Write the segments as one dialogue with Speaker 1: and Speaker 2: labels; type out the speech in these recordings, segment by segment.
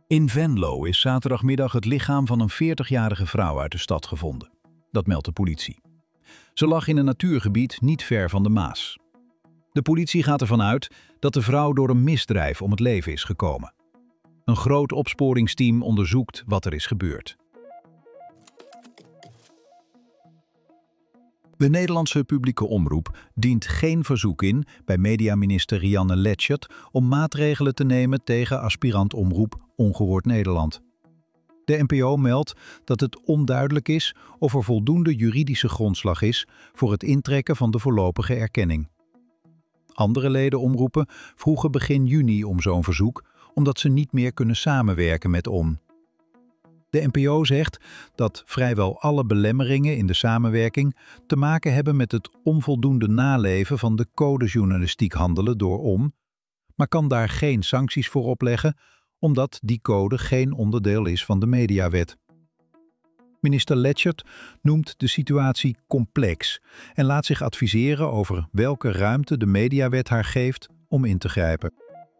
Speaker 1: In Venlo is zaterdagmiddag het lichaam van een 40-jarige vrouw uit de stad gevonden. Dat meldt de politie. Ze lag in een natuurgebied niet ver van de Maas. De politie gaat ervan uit dat de vrouw door een misdrijf om het leven is gekomen. Een groot opsporingsteam onderzoekt wat er is gebeurd. De Nederlandse publieke omroep dient geen verzoek in bij mediaminister Rianne Letchert om maatregelen te nemen tegen aspirant-omroep Ongehoord Nederland. De NPO meldt dat het onduidelijk is of er voldoende juridische grondslag is voor het intrekken van de voorlopige erkenning. Andere ledenomroepen vroegen begin juni om zo'n verzoek, omdat ze niet meer kunnen samenwerken met ON. De NPO zegt dat vrijwel alle belemmeringen in de samenwerking te maken hebben met het onvoldoende naleven van de codejournalistiek handelen door ON, maar kan daar geen sancties voor opleggen, omdat die code geen onderdeel is van de mediawet. Minister Letchert noemt de situatie complex en laat zich adviseren over welke ruimte de mediawet haar geeft om in te grijpen.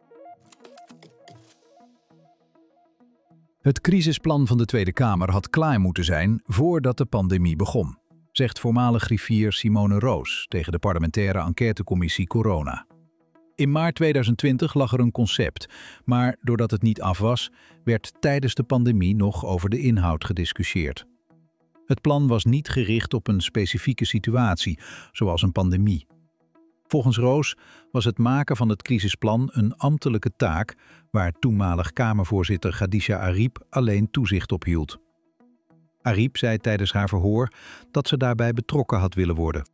Speaker 1: Het crisisplan van de Tweede Kamer had klaar moeten zijn voordat de pandemie begon, zegt voormalig griffier Simone Roos tegen de parlementaire enquêtecommissie Corona. In maart 2020 lag er een concept, maar doordat het niet af was, werd tijdens de pandemie nog over de inhoud gediscussieerd. Het plan was niet gericht op een specifieke situatie, zoals een pandemie. Volgens Roos was het maken van het crisisplan een ambtelijke taak waar toenmalig Kamervoorzitter Khadija Arib alleen toezicht op hield. Arib zei tijdens haar verhoor dat ze daarbij betrokken had willen worden.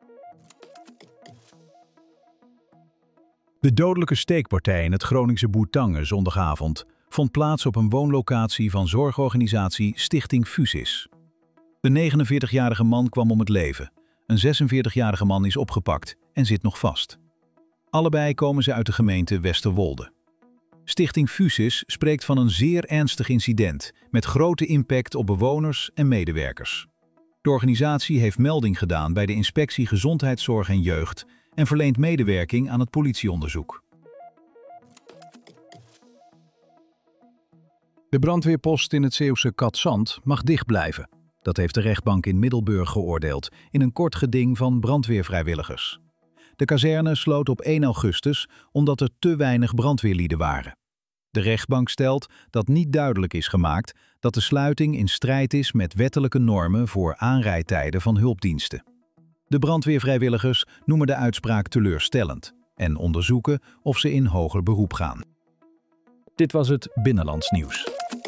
Speaker 1: De dodelijke steekpartij in het Groningse Bourtange zondagavond vond plaats op een woonlocatie van zorgorganisatie Stichting Fusis. De 49-jarige man kwam om het leven. Een 46-jarige man is opgepakt en zit nog vast. Allebei komen ze uit de gemeente Westerwolde. Stichting Fusis spreekt van een zeer ernstig incident met grote impact op bewoners en medewerkers. De organisatie heeft melding gedaan bij de Inspectie Gezondheidszorg en Jeugd en verleent medewerking aan het politieonderzoek. De brandweerpost in het Zeeuwse Katzand mag dicht blijven. Dat heeft de rechtbank in Middelburg geoordeeld in een kort geding van brandweervrijwilligers. De kazerne sloot op 1 augustus omdat er te weinig brandweerlieden waren. De rechtbank stelt dat niet duidelijk is gemaakt dat de sluiting in strijd is met wettelijke normen voor aanrijdtijden van hulpdiensten. De brandweervrijwilligers noemen de uitspraak teleurstellend en onderzoeken of ze in hoger beroep gaan. Dit was het Binnenlands Nieuws.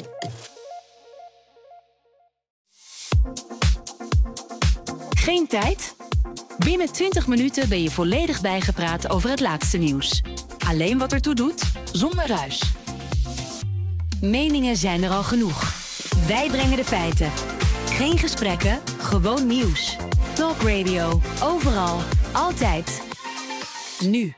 Speaker 2: Geen tijd? Binnen 20 minuten ben je volledig bijgepraat over het laatste nieuws. Alleen wat ertoe doet, zonder ruis. Meningen zijn er al genoeg. Wij brengen de feiten. Geen gesprekken, gewoon nieuws. Talk Radio, overal, altijd. Nu.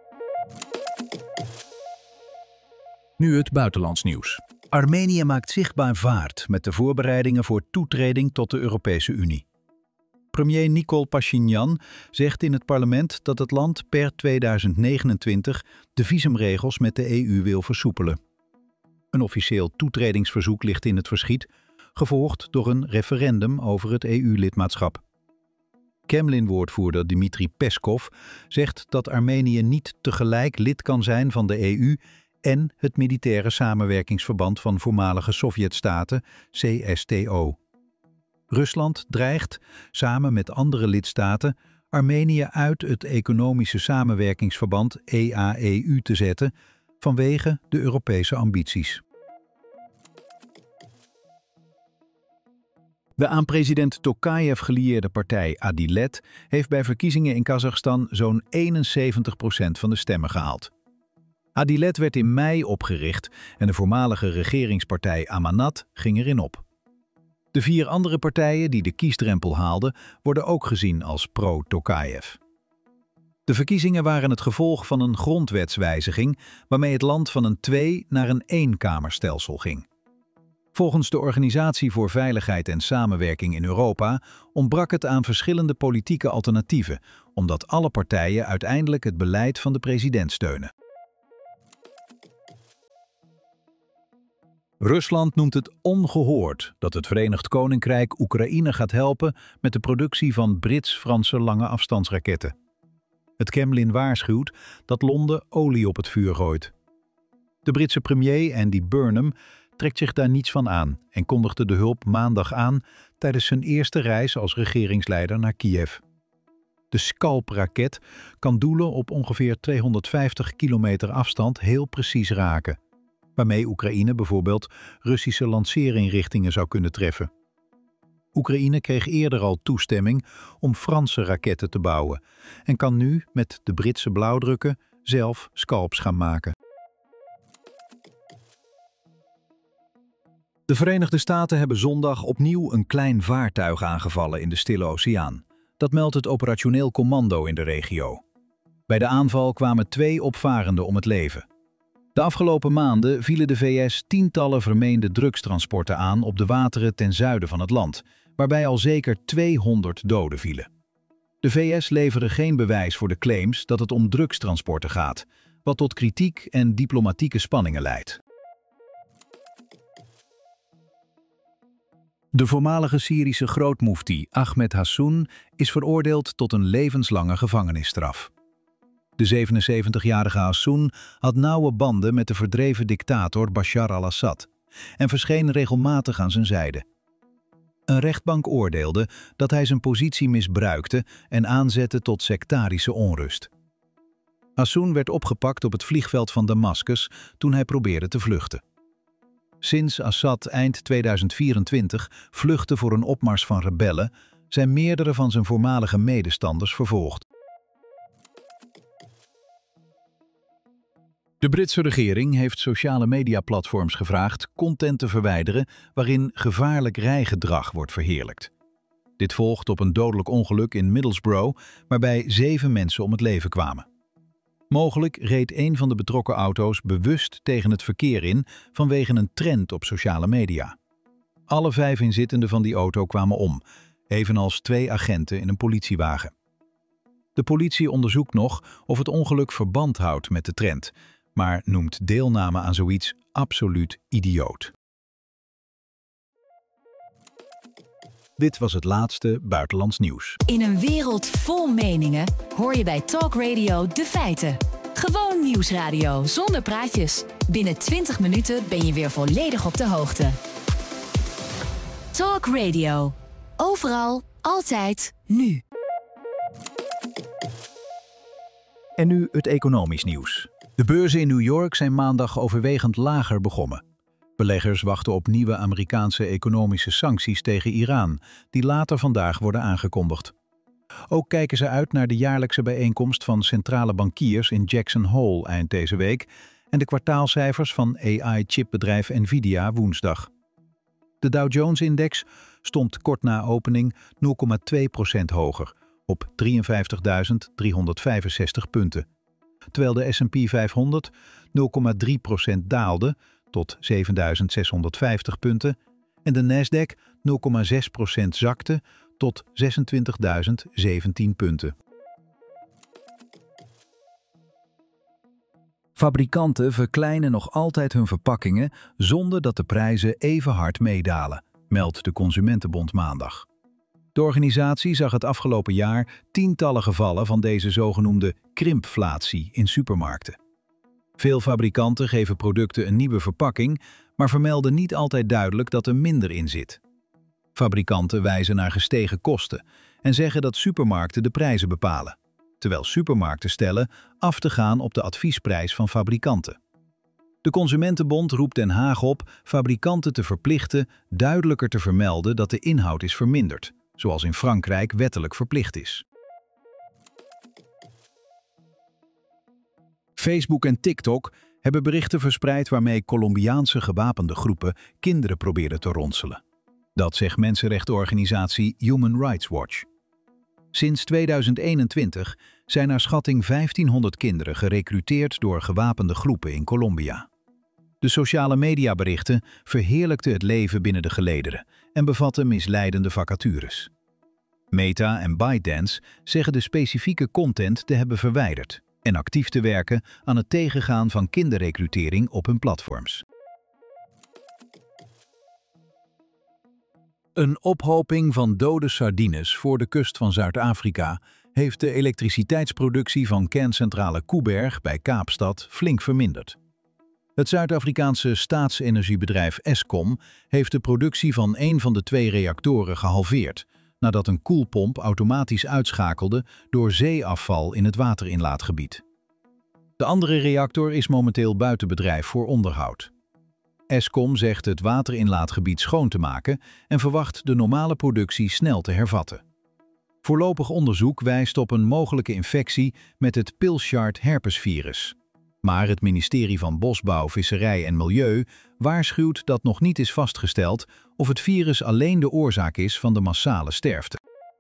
Speaker 1: Nu het buitenlands nieuws. Armenië maakt zichtbaar vaart met de voorbereidingen voor toetreding tot de Europese Unie. Premier Nikol Pashinyan zegt in het parlement dat het land per 2029 de visumregels met de EU wil versoepelen. Een officieel toetredingsverzoek ligt in het verschiet, gevolgd door een referendum over het EU-lidmaatschap. Kremlin-woordvoerder Dmitri Peskov zegt dat Armenië niet tegelijk lid kan zijn van de EU en het militaire samenwerkingsverband van voormalige Sovjetstaten, CSTO. Rusland dreigt, samen met andere lidstaten, Armenië uit het economische samenwerkingsverband EAEU te zetten vanwege de Europese ambities. De aan president Tokayev gelieerde partij Adilet heeft bij verkiezingen in Kazachstan zo'n 71% van de stemmen gehaald. Adilet werd in mei opgericht en de voormalige regeringspartij Amanat ging erin op. De 4 andere partijen die de kiesdrempel haalden, worden ook gezien als pro-Tokayev. De verkiezingen waren het gevolg van een grondwetswijziging waarmee het land van een 2- naar een 1-kamerstelsel ging. Volgens de Organisatie voor Veiligheid en Samenwerking in Europa ontbrak het aan verschillende politieke alternatieven, omdat alle partijen uiteindelijk het beleid van de president steunen. Rusland noemt het ongehoord dat het Verenigd Koninkrijk Oekraïne gaat helpen met de productie van Brits-Franse lange afstandsraketten. Het Kremlin waarschuwt dat Londen olie op het vuur gooit. De Britse premier Andy Burnham trekt zich daar niets van aan en kondigde de hulp maandag aan tijdens zijn eerste reis als regeringsleider naar Kiev. De Scalp-raket kan doelen op ongeveer 250 kilometer afstand heel precies raken, waarmee Oekraïne bijvoorbeeld Russische lanceerinrichtingen zou kunnen treffen. Oekraïne kreeg eerder al toestemming om Franse raketten te bouwen en kan nu met de Britse blauwdrukken zelf Scalps gaan maken.
Speaker 3: De Verenigde Staten hebben zondag opnieuw een klein vaartuig aangevallen in de Stille Oceaan. Dat meldt het operationeel commando in de regio. Bij de aanval kwamen 2 opvarenden om het leven. De afgelopen maanden vielen de VS tientallen vermeende drugstransporten aan op de wateren ten zuiden van het land, waarbij al zeker 200 doden vielen. De VS leveren geen bewijs voor de claims dat het om drugstransporten gaat, wat tot kritiek en diplomatieke spanningen leidt. De voormalige Syrische grootmoefti Ahmed Hassoun is veroordeeld tot een levenslange gevangenisstraf. De 77-jarige Hassoun had nauwe banden met de verdreven dictator Bashar al-Assad en verscheen regelmatig aan zijn zijde. Een rechtbank oordeelde dat hij zijn positie misbruikte en aanzette tot sectarische onrust. Hassoun werd opgepakt op het vliegveld van Damascus toen hij probeerde te vluchten. Sinds Assad eind 2024 vluchtte voor een opmars van rebellen, zijn meerdere van zijn voormalige medestanders vervolgd. De Britse regering heeft sociale mediaplatforms gevraagd content te verwijderen waarin gevaarlijk rijgedrag wordt verheerlijkt. Dit volgt op een dodelijk ongeluk in Middlesbrough waarbij 7 mensen om het leven kwamen. Mogelijk reed een van de betrokken auto's bewust tegen het verkeer in vanwege een trend op sociale media. Alle 5 inzittenden van die auto kwamen om, evenals 2 agenten in een politiewagen. De politie onderzoekt nog of het ongeluk verband houdt met de trend, maar noemt deelname aan zoiets absoluut idioot. Dit was het laatste buitenlands nieuws.
Speaker 2: In een wereld vol meningen hoor je bij Talk Radio de feiten. Gewoon nieuwsradio zonder praatjes. Binnen 20 minuten ben je weer volledig op de hoogte. Talk Radio. Overal, altijd, nu.
Speaker 1: En nu het economisch nieuws. De beurzen in New York zijn maandag overwegend lager begonnen. Beleggers wachten op nieuwe Amerikaanse economische sancties tegen Iran, die later vandaag worden aangekondigd. Ook kijken ze uit naar de jaarlijkse bijeenkomst van centrale bankiers in Jackson Hole eind deze week en de kwartaalcijfers van AI-chipbedrijf Nvidia woensdag. De Dow Jones-index stond kort na opening 0,2% hoger, op 53.365 punten, terwijl de S&P 500 0,3% daalde tot 7.650 punten en de Nasdaq 0,6% zakte tot 26.017 punten. Fabrikanten verkleinen nog altijd hun verpakkingen zonder dat de prijzen even hard meedalen, meldt de Consumentenbond maandag. De organisatie zag het afgelopen jaar tientallen gevallen van deze zogenoemde krimpflatie in supermarkten. Veel fabrikanten geven producten een nieuwe verpakking, maar vermelden niet altijd duidelijk dat er minder in zit. Fabrikanten wijzen naar gestegen kosten en zeggen dat supermarkten de prijzen bepalen, terwijl supermarkten stellen af te gaan op de adviesprijs van fabrikanten. De Consumentenbond roept Den Haag op fabrikanten te verplichten duidelijker te vermelden dat de inhoud is verminderd, zoals in Frankrijk wettelijk verplicht is. Facebook en TikTok hebben berichten verspreid waarmee Colombiaanse gewapende groepen kinderen proberen te ronselen. Dat zegt mensenrechtenorganisatie Human Rights Watch. Sinds 2021 zijn naar schatting 1500 kinderen gerekruteerd door gewapende groepen in Colombia. De sociale mediaberichten verheerlijkten het leven binnen de gelederen en bevatten misleidende vacatures. Meta en ByteDance zeggen de specifieke content te hebben verwijderd en actief te werken aan het tegengaan van kinderrecrutering op hun platforms.
Speaker 3: Een ophoping van dode sardines voor de kust van Zuid-Afrika heeft de elektriciteitsproductie van kerncentrale Koeberg bij Kaapstad flink verminderd. Het Zuid-Afrikaanse staatsenergiebedrijf Eskom heeft de productie van een van de 2 reactoren gehalveerd, nadat een koelpomp automatisch uitschakelde door zeeafval in het waterinlaatgebied. De andere reactor is momenteel buiten bedrijf voor onderhoud. Eskom zegt het waterinlaatgebied schoon te maken en verwacht de normale productie snel te hervatten. Voorlopig onderzoek wijst op een mogelijke infectie met het Pilchard herpesvirus. Maar het ministerie van Bosbouw, Visserij en Milieu waarschuwt dat nog niet is vastgesteld of het virus alleen de oorzaak is van de massale sterfte.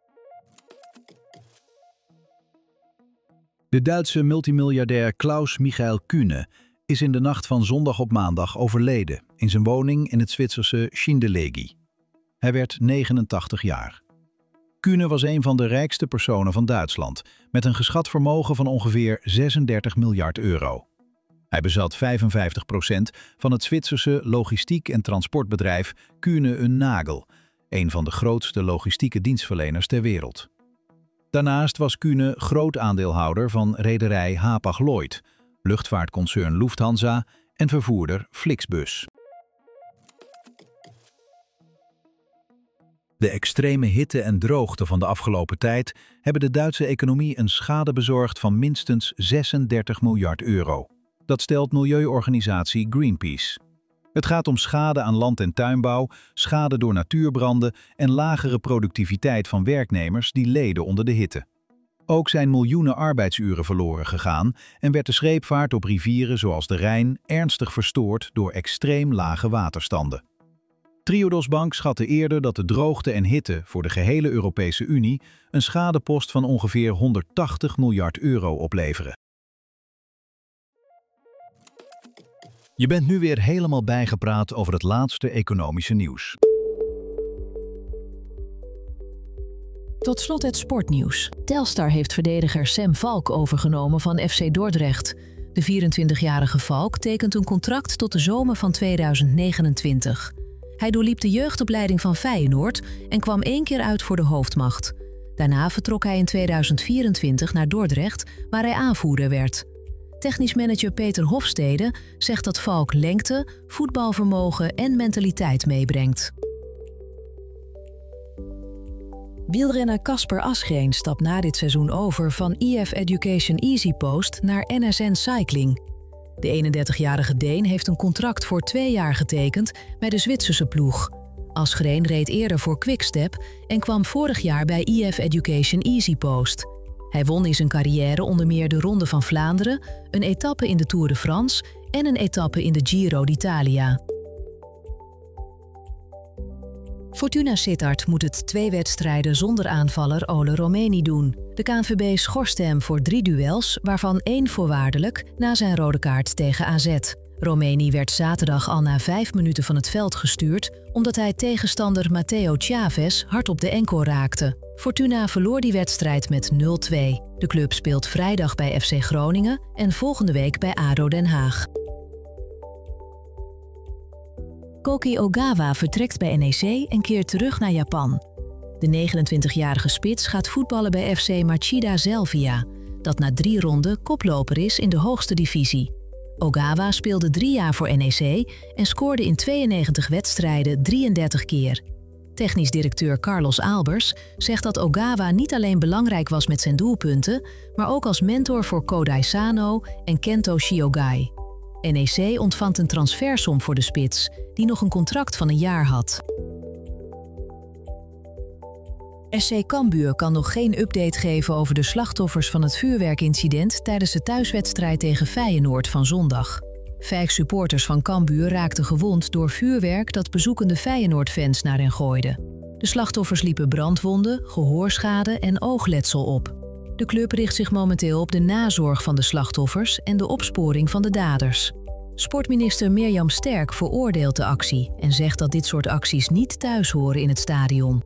Speaker 3: De Duitse multimiljardair Klaus Michael Kühne is in de nacht van zondag op maandag overleden in zijn woning in het Zwitserse Schindellegi. Hij werd 89 jaar. Kühne was een van de rijkste personen van Duitsland, met een geschat vermogen van ongeveer 36 miljard euro. Hij bezat 55% van het Zwitserse logistiek- en transportbedrijf Kühne & Nagel, een van de grootste logistieke dienstverleners ter wereld. Daarnaast was Kühne groot aandeelhouder van rederij Hapag-Lloyd, luchtvaartconcern Lufthansa en vervoerder Flixbus. De extreme hitte en droogte van de afgelopen tijd hebben de Duitse economie een schade bezorgd van minstens 36 miljard euro. Dat stelt milieuorganisatie Greenpeace. Het gaat om schade aan land- en tuinbouw, schade door natuurbranden en lagere productiviteit van werknemers die leden onder de hitte. Ook zijn miljoenen arbeidsuren verloren gegaan en werd de scheepvaart op rivieren zoals de Rijn ernstig verstoord door extreem lage waterstanden. Triodos Bank schatte eerder dat de droogte en hitte voor de gehele Europese Unie een schadepost van ongeveer 180 miljard euro opleveren. Je bent nu weer helemaal bijgepraat over het laatste economische nieuws.
Speaker 4: Tot slot het sportnieuws. Telstar heeft verdediger Sam Valk overgenomen van FC Dordrecht. De 24-jarige Valk tekent een contract tot de zomer van 2029. Hij doorliep de jeugdopleiding van Feyenoord en kwam 1 keer uit voor de hoofdmacht. Daarna vertrok hij in 2024 naar Dordrecht, waar hij aanvoerder werd. Technisch manager Peter Hofstede zegt dat Valk lengte, voetbalvermogen en mentaliteit meebrengt. Wielrenner Casper Asgreen stapt na dit seizoen over van EF Education EasyPost naar NSN Cycling. De 31-jarige Deen heeft een contract voor 2 jaar getekend bij de Zwitserse ploeg. Asgreen reed eerder voor Quickstep en kwam vorig jaar bij EF Education EasyPost. Hij won in zijn carrière onder meer de Ronde van Vlaanderen, een etappe in de Tour de France en een etappe in de Giro d'Italia. Fortuna Sittard moet het 2 wedstrijden zonder aanvaller Ole Romeni doen. De KNVB schorste hem voor 3 duels, waarvan 1 voorwaardelijk na zijn rode kaart tegen AZ. Romeni werd zaterdag al na 5 minuten van het veld gestuurd, omdat hij tegenstander Matteo Chavez hard op de enkel raakte. Fortuna verloor die wedstrijd met 0-2. De club speelt vrijdag bij FC Groningen en volgende week bij ADO Den Haag. Koki Ogawa vertrekt bij NEC en keert terug naar Japan. De 29-jarige spits gaat voetballen bij FC Machida Zelvia, dat na 3 ronden koploper is in de hoogste divisie. Ogawa speelde 3 jaar voor NEC en scoorde in 92 wedstrijden 33 keer. Technisch directeur Carlos Albers zegt dat Ogawa niet alleen belangrijk was met zijn doelpunten, maar ook als mentor voor Kodai Sano en Kento Shiogai. NEC ontvangt een transfersom voor de spits, die nog een contract van 1 jaar had. SC Cambuur kan nog geen update geven over de slachtoffers van het vuurwerkincident tijdens de thuiswedstrijd tegen Feyenoord van zondag. 5 supporters van Cambuur raakten gewond door vuurwerk dat bezoekende Feyenoord-fans naar hen gooiden. De slachtoffers liepen brandwonden, gehoorschade en oogletsel op. De club richt zich momenteel op de nazorg van de slachtoffers en de opsporing van de daders. Sportminister Mirjam Sterk veroordeelt de actie en zegt dat dit soort acties niet thuis horen in het stadion.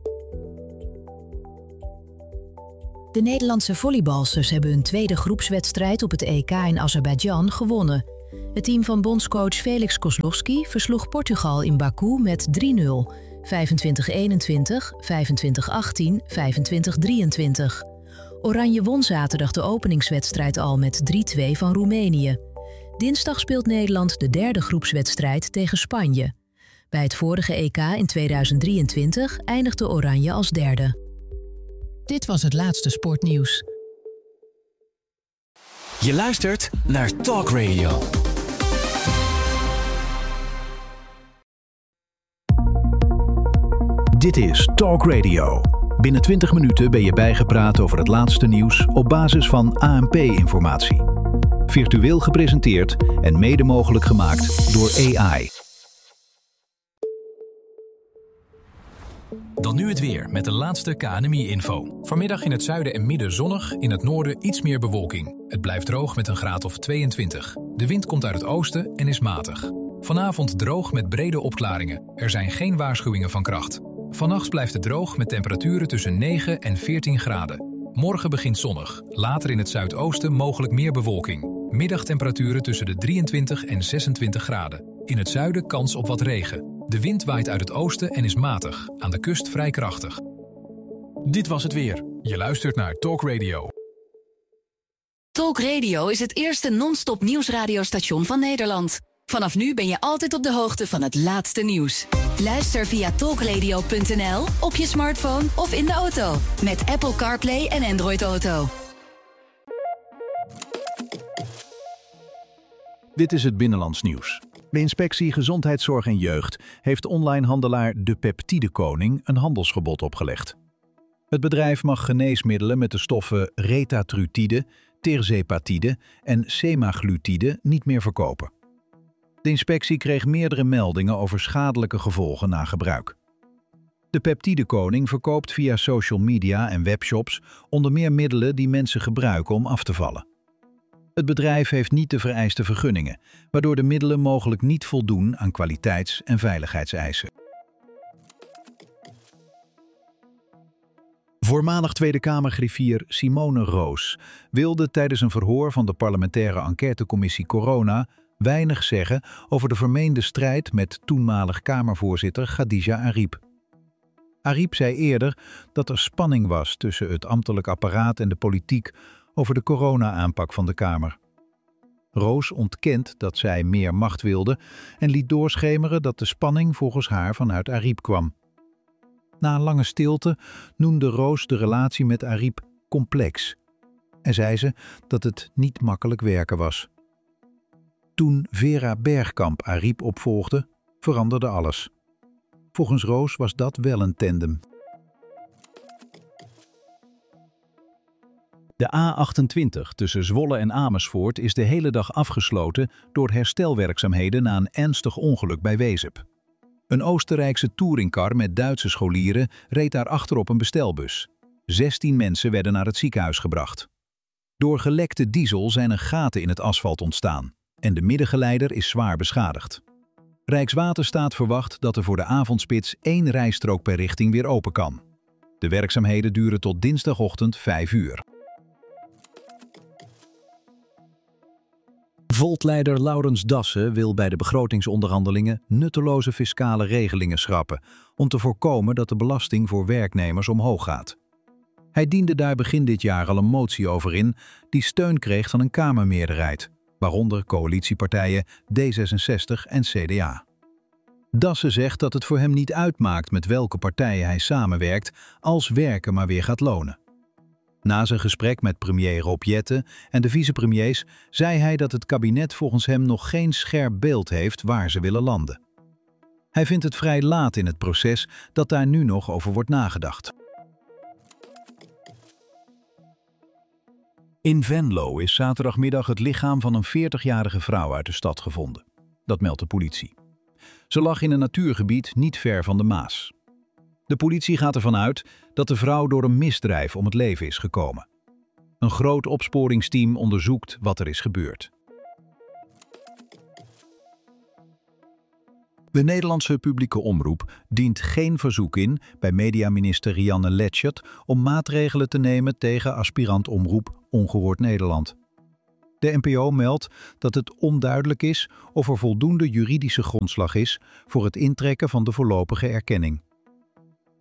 Speaker 4: De Nederlandse volleybalsters hebben hun 2e groepswedstrijd op het EK in Azerbeidzjan gewonnen. Het team van bondscoach Felix Kozlowski versloeg Portugal in Baku met 3-0. 25-21, 25-18, 25-23. Oranje won zaterdag de openingswedstrijd al met 3-2 van Roemenië. Dinsdag speelt Nederland de derde groepswedstrijd tegen Spanje. Bij het vorige EK in 2023 eindigde Oranje als derde. Dit was het laatste sportnieuws.
Speaker 5: Je luistert naar Talk Radio.
Speaker 3: Dit is Talk Radio. Binnen 20 minuten ben je bijgepraat over het laatste nieuws op basis van ANP-informatie. Virtueel gepresenteerd en mede mogelijk gemaakt door AI.
Speaker 6: Dan nu het weer met de laatste KNMI-info. Vanmiddag in het zuiden en midden zonnig, in het noorden iets meer bewolking. Het blijft droog met een graad of 22. De wind komt uit het oosten en is matig. Vanavond droog met brede opklaringen. Er zijn geen waarschuwingen van kracht. Vannacht blijft het droog met temperaturen tussen 9 en 14 graden. Morgen begint zonnig. Later in het zuidoosten mogelijk meer bewolking. Middagtemperaturen tussen de 23 en 26 graden. In het zuiden kans op wat regen. De wind waait uit het oosten en is matig. Aan de kust vrij krachtig. Dit was het weer. Je luistert naar Talk Radio.
Speaker 2: Talk Radio is het eerste non-stop nieuwsradiostation van Nederland. Vanaf nu ben je altijd op de hoogte van het laatste nieuws. Luister via talkradio.nl, op je smartphone of in de auto. Met Apple CarPlay en Android Auto.
Speaker 3: Dit is het Binnenlands Nieuws. De Inspectie Gezondheidszorg en Jeugd heeft online-handelaar De Peptide Koning een handelsgebod opgelegd. Het bedrijf mag geneesmiddelen met de stoffen retatrutide, tirzepatide en semaglutide niet meer verkopen. De inspectie kreeg meerdere meldingen over schadelijke gevolgen na gebruik. De Peptide Koning verkoopt via social media en webshops onder meer middelen die mensen gebruiken om af te vallen. Het bedrijf heeft niet de vereiste vergunningen, waardoor de middelen mogelijk niet voldoen aan kwaliteits- en veiligheidseisen. Voormalig Tweede Kamergriffier Simone Roos wilde tijdens een verhoor van de parlementaire enquêtecommissie Corona weinig zeggen over de vermeende strijd met toenmalig Kamervoorzitter Khadija Arib. Arib zei eerder dat er spanning was tussen het ambtelijk apparaat en de politiek over de corona-aanpak van de Kamer. Roos ontkent dat zij meer macht wilde en liet doorschemeren dat de spanning volgens haar vanuit Arib kwam. Na een lange stilte noemde Roos de relatie met Arib complex en zei ze dat het niet makkelijk werken was. Toen Vera Bergkamp Arib opvolgde, veranderde alles. Volgens Roos was dat wel een tandem. De A28 tussen Zwolle en Amersfoort is de hele dag afgesloten door herstelwerkzaamheden na een ernstig ongeluk bij Wezep. Een Oostenrijkse touringcar met Duitse scholieren reed daar achterop een bestelbus. 16 mensen werden naar het ziekenhuis gebracht. Door gelekte diesel zijn er gaten in het asfalt ontstaan en de middengeleider is zwaar beschadigd. Rijkswaterstaat verwacht dat er voor de avondspits 1 rijstrook per richting weer open kan. De werkzaamheden duren tot dinsdagochtend 5 uur. Volt-leider Laurens Dassen wil bij de begrotingsonderhandelingen nutteloze fiscale regelingen schrappen om te voorkomen dat de belasting voor werknemers omhoog gaat. Hij diende daar begin dit jaar al een motie over in die steun kreeg van een Kamermeerderheid, waaronder coalitiepartijen D66 en CDA. Dassen zegt dat het voor hem niet uitmaakt met welke partijen hij samenwerkt als werken maar weer gaat lonen. Na zijn gesprek met premier Rob Jetten en de vicepremiers zei hij dat het kabinet volgens hem nog geen scherp beeld heeft waar ze willen landen. Hij vindt het vrij laat in het proces dat daar nu nog over wordt nagedacht. In Venlo is zaterdagmiddag het lichaam van een 40-jarige vrouw uit de stad gevonden. Dat meldt de politie. Ze lag in een natuurgebied niet ver van de Maas. De politie gaat ervan uit dat de vrouw door een misdrijf om het leven is gekomen. Een groot opsporingsteam onderzoekt wat er is gebeurd. De Nederlandse publieke omroep dient geen verzoek in bij mediaminister Rianne Letchert om maatregelen te nemen tegen aspirant-omroep Ongehoord Nederland. De NPO meldt dat het onduidelijk is of er voldoende juridische grondslag is voor het intrekken van de voorlopige erkenning.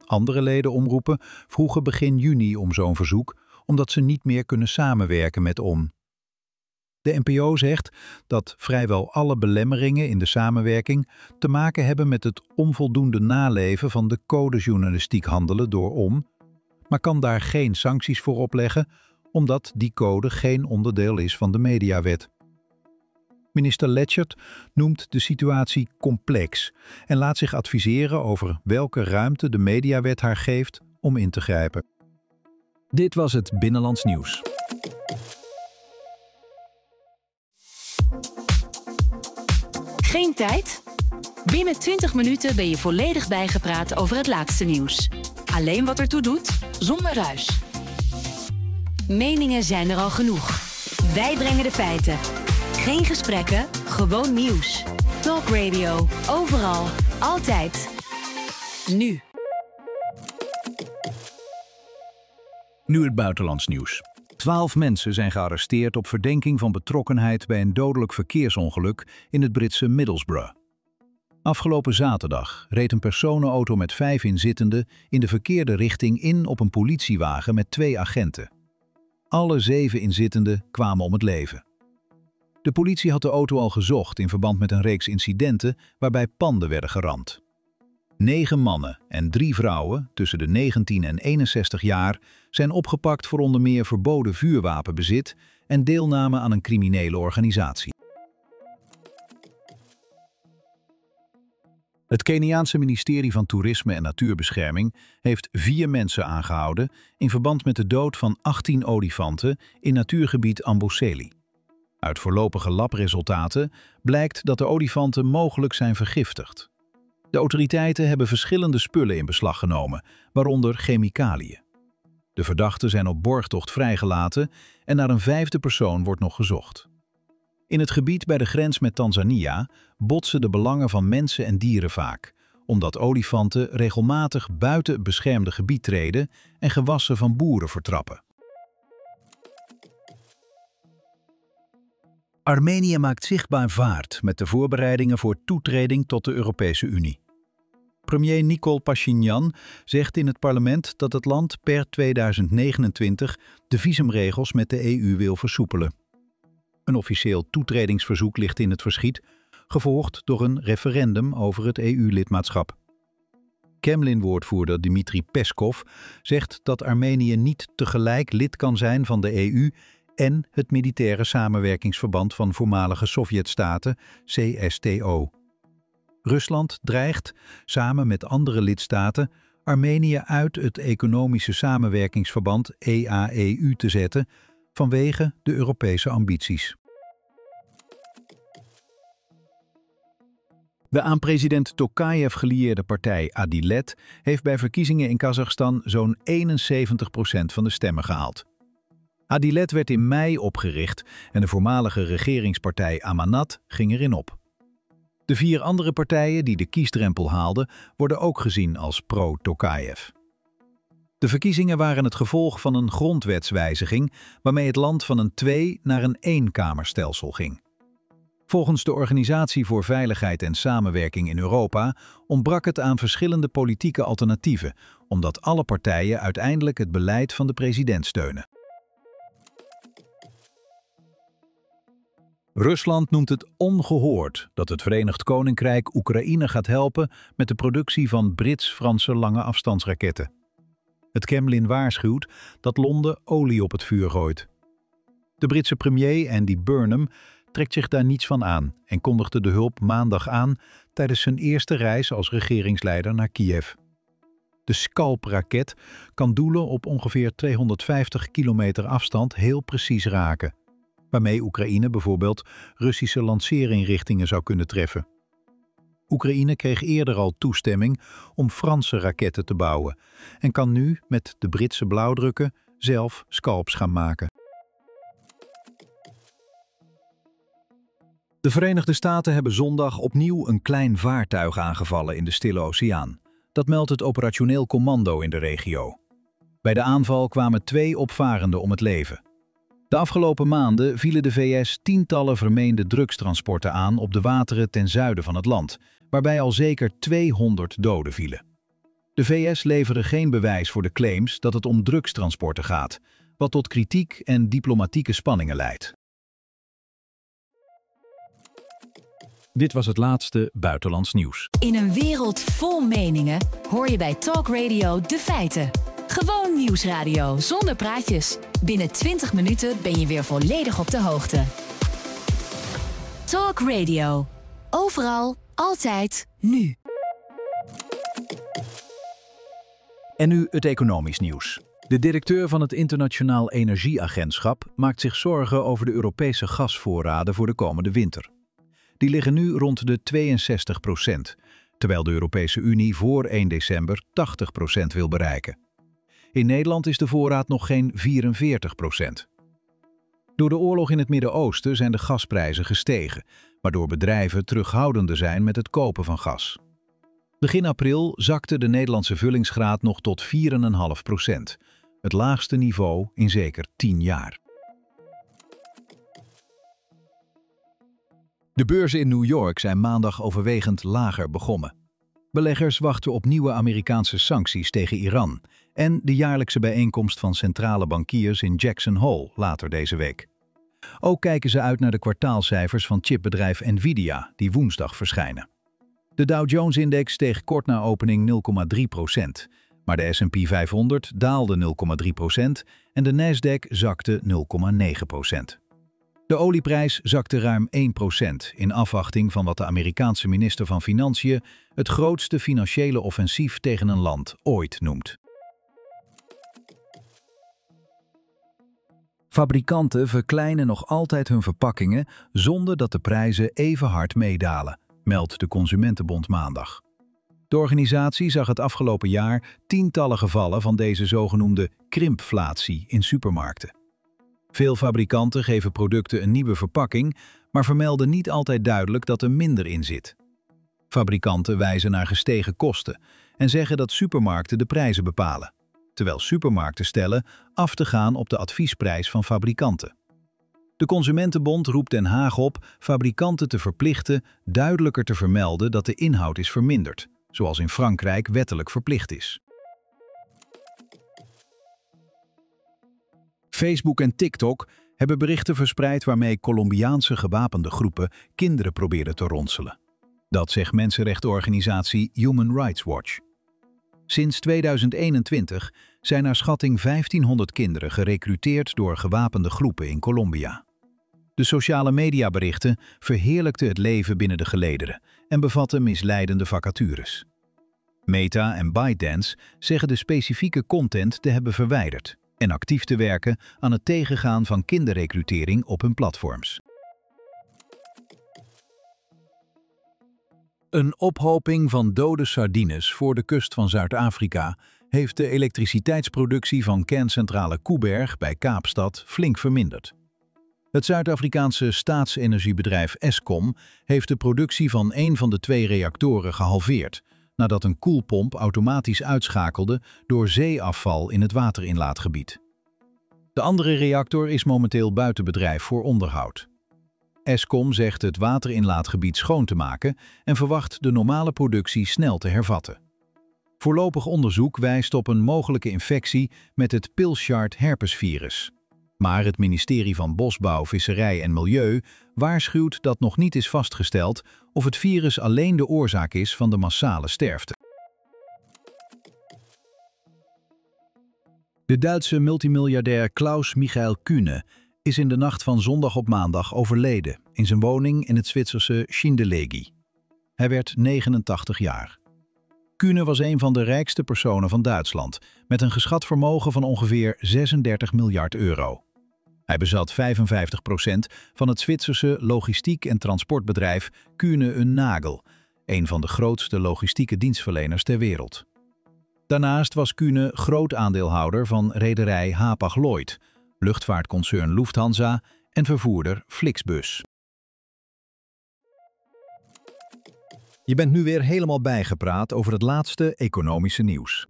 Speaker 1: Andere ledenomroepen vroegen begin juni om zo'n verzoek, omdat ze niet meer kunnen samenwerken met OM. De NPO zegt dat vrijwel alle belemmeringen in de samenwerking te maken hebben met het onvoldoende naleven van de codejournalistiek handelen door OM, maar kan daar geen sancties voor opleggen, omdat die code geen onderdeel is van de mediawet. Minister Letchert noemt de situatie complex en laat zich adviseren over welke ruimte de mediawet haar geeft om in te grijpen.
Speaker 3: Dit was het Binnenlands Nieuws.
Speaker 2: Geen tijd? Binnen 20 minuten ben je volledig bijgepraat over het laatste nieuws. Alleen wat ertoe doet, zonder ruis. Meningen zijn er al genoeg. Wij brengen de feiten. Geen gesprekken, gewoon nieuws. Talk Radio, overal, altijd. Nu.
Speaker 3: Nu het buitenlands nieuws. 12 mensen zijn gearresteerd op verdenking van betrokkenheid bij een dodelijk verkeersongeluk in het Britse Middlesbrough. Afgelopen zaterdag reed een personenauto met 5 inzittenden in de verkeerde richting in op een politiewagen met 2 agenten. Alle 7 inzittenden kwamen om het leven. De politie had de auto al gezocht in verband met een reeks incidenten waarbij panden werden geramd. 9 mannen en 3 vrouwen tussen de 19 en 61 jaar zijn opgepakt voor onder meer verboden vuurwapenbezit en deelname aan een criminele organisatie. Het Keniaanse ministerie van Toerisme en Natuurbescherming heeft 4 mensen aangehouden in verband met de dood van 18 olifanten in natuurgebied Amboseli. Uit voorlopige labresultaten blijkt dat de olifanten mogelijk zijn vergiftigd. De autoriteiten hebben verschillende spullen in beslag genomen, waaronder chemicaliën. De verdachten zijn op borgtocht vrijgelaten en naar een 5e persoon wordt nog gezocht. In het gebied bij de grens met Tanzania botsen de belangen van mensen en dieren vaak, omdat olifanten regelmatig buiten het beschermde gebied treden en gewassen van boeren vertrappen. Armenië maakt zichtbaar vaart met de voorbereidingen voor toetreding tot de Europese Unie. Premier Nikol Pashinyan zegt in het parlement dat het land per 2029 de visumregels met de EU wil versoepelen. Een officieel toetredingsverzoek ligt in het verschiet, gevolgd door een referendum over het EU-lidmaatschap. Kremlin-woordvoerder Dmitri Peskov zegt dat Armenië niet tegelijk lid kan zijn van de EU en het militaire samenwerkingsverband van voormalige Sovjetstaten, CSTO. Rusland dreigt, samen met andere lidstaten, Armenië uit het economische samenwerkingsverband EAEU te zetten vanwege de Europese ambities. De aan president Tokayev gelieerde partij Adilet heeft bij verkiezingen in Kazachstan zo'n 71% van de stemmen gehaald. Adilet werd in mei opgericht en de voormalige regeringspartij Amanat ging erin op. De 4 andere partijen die de kiesdrempel haalden, worden ook gezien als pro-Tokayev. De verkiezingen waren het gevolg van een grondwetswijziging waarmee het land van een 2- naar een 1-kamerstelsel ging. Volgens de Organisatie voor Veiligheid en Samenwerking in Europa ontbrak het aan verschillende politieke alternatieven, omdat alle partijen uiteindelijk het beleid van de president steunen. Rusland noemt het ongehoord dat het Verenigd Koninkrijk Oekraïne gaat helpen met de productie van Brits-Franse lange afstandsraketten. Het Kremlin waarschuwt dat Londen olie op het vuur gooit. De Britse premier Andy Burnham trekt zich daar niets van aan en kondigde de hulp maandag aan tijdens zijn eerste reis als regeringsleider naar Kiev. De Scalp-raket kan doelen op ongeveer 250 kilometer afstand heel precies raken, waarmee Oekraïne bijvoorbeeld Russische lanceerinrichtingen zou kunnen treffen. Oekraïne kreeg eerder al toestemming om Franse raketten te bouwen en kan nu met de Britse blauwdrukken zelf Scalps gaan maken. De Verenigde Staten hebben zondag opnieuw een klein vaartuig aangevallen in de Stille Oceaan. Dat meldt het operationeel commando in de regio. Bij de aanval kwamen 2 opvarenden om het leven. De afgelopen maanden vielen de VS tientallen vermeende drugstransporten aan op de wateren ten zuiden van het land, waarbij al zeker 200 doden vielen. De VS leveren geen bewijs voor de claims dat het om drugstransporten gaat, wat tot kritiek en diplomatieke spanningen leidt. Dit was het laatste buitenlands nieuws.
Speaker 2: In een wereld vol meningen hoor je bij Talk Radio de feiten. Gewoon nieuwsradio zonder praatjes. Binnen 20 minuten ben je weer volledig op de hoogte. Talk Radio. Overal, altijd, nu.
Speaker 3: En nu het economisch nieuws. De directeur van het Internationaal Energieagentschap maakt zich zorgen over de Europese gasvoorraden voor de komende winter. Die liggen nu rond de 62%, terwijl de Europese Unie voor 1 december 80% wil bereiken. In Nederland is de voorraad nog geen 44%. Door de oorlog in het Midden-Oosten zijn de gasprijzen gestegen, waardoor bedrijven terughoudender zijn met het kopen van gas. Begin april zakte de Nederlandse vullingsgraad nog tot 4,5%, het laagste niveau in zeker 10 jaar. De beurzen in New York zijn maandag overwegend lager begonnen. Beleggers wachten op nieuwe Amerikaanse sancties tegen Iran en de jaarlijkse bijeenkomst van centrale bankiers in Jackson Hole later deze week. Ook kijken ze uit naar de kwartaalcijfers van chipbedrijf Nvidia, die woensdag verschijnen. De Dow Jones-index steeg kort na opening 0,3%, maar de S&P 500 daalde 0,3% en de Nasdaq zakte 0,9%. De olieprijs zakte ruim 1% in afwachting van wat de Amerikaanse minister van Financiën het grootste financiële offensief tegen een land ooit noemt. Fabrikanten verkleinen nog altijd hun verpakkingen zonder dat de prijzen even hard meedalen, meldt de Consumentenbond maandag. De organisatie zag het afgelopen jaar tientallen gevallen van deze zogenoemde krimpflatie in supermarkten. Veel fabrikanten geven producten een nieuwe verpakking, maar vermelden niet altijd duidelijk dat er minder in zit. Fabrikanten wijzen naar gestegen kosten en zeggen dat supermarkten de prijzen bepalen, terwijl supermarkten stellen af te gaan op de adviesprijs van fabrikanten. De Consumentenbond roept Den Haag op fabrikanten te verplichten duidelijker te vermelden dat de inhoud is verminderd, zoals in Frankrijk wettelijk verplicht is. Facebook en TikTok hebben berichten verspreid waarmee Colombiaanse gewapende groepen kinderen proberen te ronselen. Dat zegt mensenrechtenorganisatie Human Rights Watch. Sinds 2021 zijn naar schatting 1500 kinderen gerekruteerd door gewapende groepen in Colombia. De sociale mediaberichten verheerlijkten het leven binnen de gelederen en bevatten misleidende vacatures. Meta en ByteDance zeggen de specifieke content te hebben verwijderd en actief te werken aan het tegengaan van kinderrecrutering op hun platforms. Een ophoping van dode sardines voor de kust van Zuid-Afrika heeft de elektriciteitsproductie van kerncentrale Koeberg bij Kaapstad flink verminderd. Het Zuid-Afrikaanse staatsenergiebedrijf Eskom heeft de productie van een van de 2 reactoren gehalveerd, nadat een koelpomp automatisch uitschakelde door zeeafval in het waterinlaatgebied. De andere reactor is momenteel buiten bedrijf voor onderhoud. Eskom zegt het waterinlaatgebied schoon te maken en verwacht de normale productie snel te hervatten. Voorlopig onderzoek wijst op een mogelijke infectie met het Pilchard herpesvirus. Maar het ministerie van Bosbouw, Visserij en Milieu waarschuwt dat nog niet is vastgesteld of het virus alleen de oorzaak is van de massale sterfte. De Duitse multimiljardair Klaus-Michael Kühne is in de nacht van zondag op maandag overleden in zijn woning in het Zwitserse Schindellegi. Hij werd 89 jaar. Kühne was een van de rijkste personen van Duitsland, met een geschat vermogen van ongeveer 36 miljard euro. Hij bezat 55% van het Zwitserse logistiek- en transportbedrijf Kühne & Nagel, een van de grootste logistieke dienstverleners ter wereld. Daarnaast was Kühne groot aandeelhouder van rederij Hapag-Lloyd, luchtvaartconcern Lufthansa en vervoerder Flixbus. Je bent nu weer helemaal bijgepraat over het laatste economische nieuws.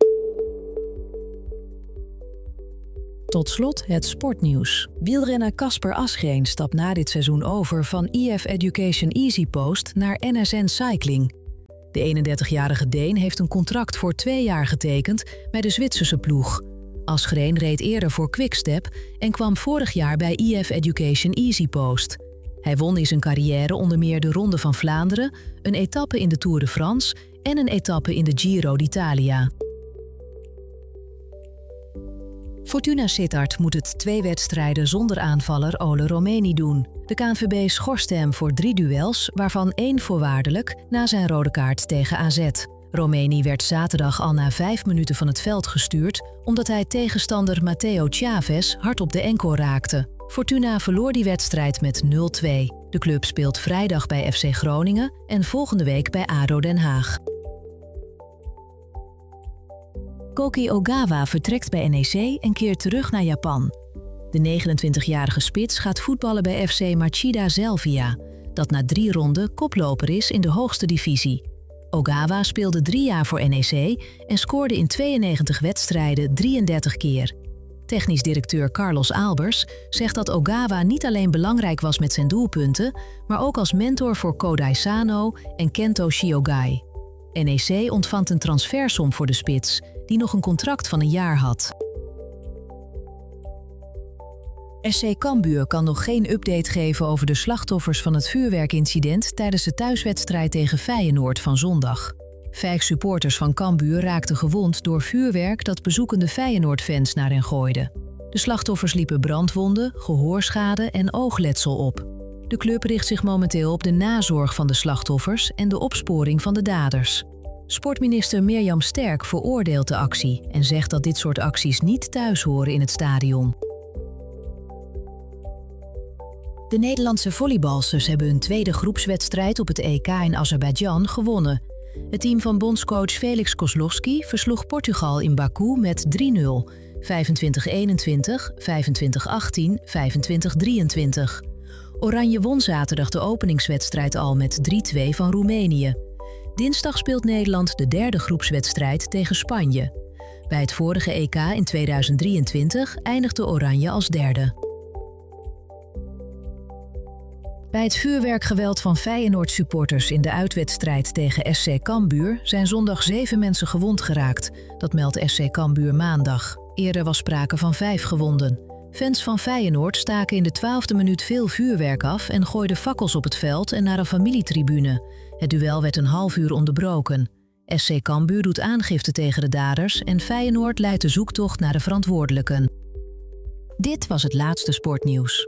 Speaker 4: Tot slot het sportnieuws. Wielrenner Casper Asgreen stapt na dit seizoen over van EF Education EasyPost naar NSN Cycling. De 31-jarige Deen heeft een contract voor 2 jaar getekend bij de Zwitserse ploeg. Asgreen reed eerder voor Quickstep en kwam vorig jaar bij IF Education EasyPost. Hij won in zijn carrière onder meer de Ronde van Vlaanderen, een etappe in de Tour de France en een etappe in de Giro d'Italia. Fortuna Sittard moet het 2 wedstrijden zonder aanvaller Ole Romeni doen. De KNVB schorste hem voor 3 duels, waarvan 1 voorwaardelijk na zijn rode kaart tegen AZ. Romeni werd zaterdag al na 5 minuten van het veld gestuurd omdat hij tegenstander Matteo Chavez hard op de enkel raakte. Fortuna verloor die wedstrijd met 0-2. De club speelt vrijdag bij FC Groningen en volgende week bij ADO Den Haag. Koki Ogawa vertrekt bij NEC en keert terug naar Japan. De 29-jarige spits gaat voetballen bij FC Machida Zelvia, dat na 3 ronden koploper is in de hoogste divisie. Ogawa speelde 3 jaar voor NEC en scoorde in 92 wedstrijden 33 keer. Technisch directeur Carlos Albers zegt dat Ogawa niet alleen belangrijk was met zijn doelpunten, maar ook als mentor voor Kodai Sano en Kento Shiogai. NEC ontvangt een transfersom voor de spits, die nog een contract van 1 jaar had. SC Cambuur kan nog geen update geven over de slachtoffers van het vuurwerkincident tijdens de thuiswedstrijd tegen Feyenoord van zondag. 5 supporters van Cambuur raakten gewond door vuurwerk dat bezoekende Feyenoord-fans naar hen gooiden. De slachtoffers liepen brandwonden, gehoorschade en oogletsel op. De club richt zich momenteel op de nazorg van de slachtoffers en de opsporing van de daders. Sportminister Mirjam Sterk veroordeelt de actie en zegt dat dit soort acties niet thuis horen in het stadion. De Nederlandse volleybalsters hebben hun tweede groepswedstrijd op het EK in Azerbeidzjan gewonnen. Het team van bondscoach Felix Kozlowski versloeg Portugal in Baku met 3-0, 25-21, 25-18, 25-23. Oranje won zaterdag de openingswedstrijd al met 3-2 van Roemenië. Dinsdag speelt Nederland de derde groepswedstrijd tegen Spanje. Bij het vorige EK in 2023 eindigde Oranje als derde. Bij het vuurwerkgeweld van Feyenoord-supporters in de uitwedstrijd tegen SC Cambuur zijn zondag 7 mensen gewond geraakt. Dat meldt SC Cambuur maandag. Eerder was sprake van 5 gewonden. Fans van Feyenoord staken in de 12e minuut veel vuurwerk af en gooiden fakkels op het veld en naar een familietribune. Het duel werd een half uur onderbroken. SC Cambuur doet aangifte tegen de daders en Feyenoord leidt de zoektocht naar de verantwoordelijken. Dit was het laatste sportnieuws.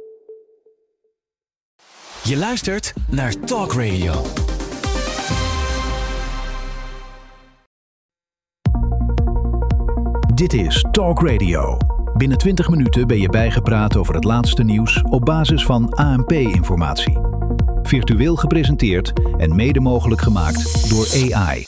Speaker 5: Je luistert naar Talk Radio.
Speaker 3: Dit is Talk Radio. Binnen 20 minuten ben je bijgepraat over het laatste nieuws op basis van ANP-informatie. Virtueel gepresenteerd en mede mogelijk gemaakt door AI.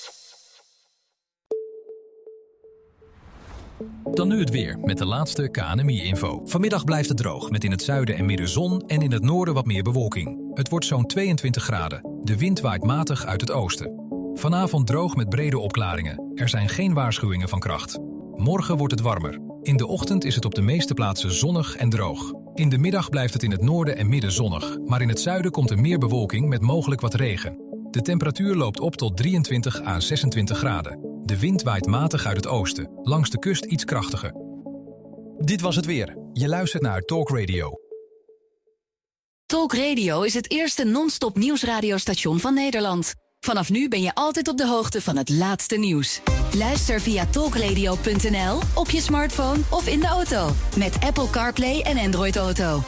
Speaker 6: Dan nu het weer met de laatste KNMI-info. Vanmiddag blijft het droog met in het zuiden en midden zon en in het noorden wat meer bewolking. Het wordt zo'n 22 graden. De wind waait matig uit het oosten. Vanavond droog met brede opklaringen. Er zijn geen waarschuwingen van kracht. Morgen wordt het warmer. In de ochtend is het op de meeste plaatsen zonnig en droog. In de middag blijft het in het noorden en midden zonnig, maar in het zuiden komt er meer bewolking met mogelijk wat regen. De temperatuur loopt op tot 23 à 26 graden. De wind waait matig uit het oosten, langs de kust iets krachtiger. Dit was het weer. Je luistert naar Talk Radio.
Speaker 2: Talk Radio is het eerste non-stop nieuwsradiostation van Nederland. Vanaf nu ben je altijd op de hoogte van het laatste nieuws. Luister via talkradio.nl, op je smartphone of in de auto. Met Apple CarPlay en Android Auto.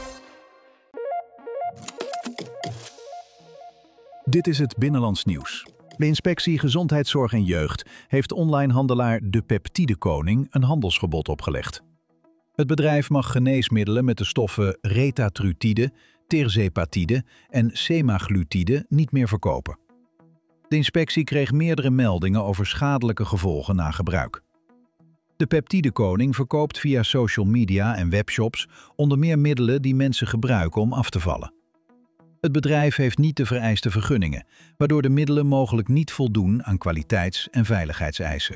Speaker 3: Dit is het Binnenlands Nieuws. De Inspectie Gezondheidszorg en Jeugd heeft online-handelaar De Peptide Koning een handelsverbod opgelegd. Het bedrijf mag geneesmiddelen met de stoffen retatrutide, tirzepatide en semaglutide niet meer verkopen. De inspectie kreeg meerdere meldingen over schadelijke gevolgen na gebruik. De Peptide Koning verkoopt via social media en webshops onder meer middelen die mensen gebruiken om af te vallen. Het bedrijf heeft niet de vereiste vergunningen, waardoor de middelen mogelijk niet voldoen aan kwaliteits- en veiligheidseisen.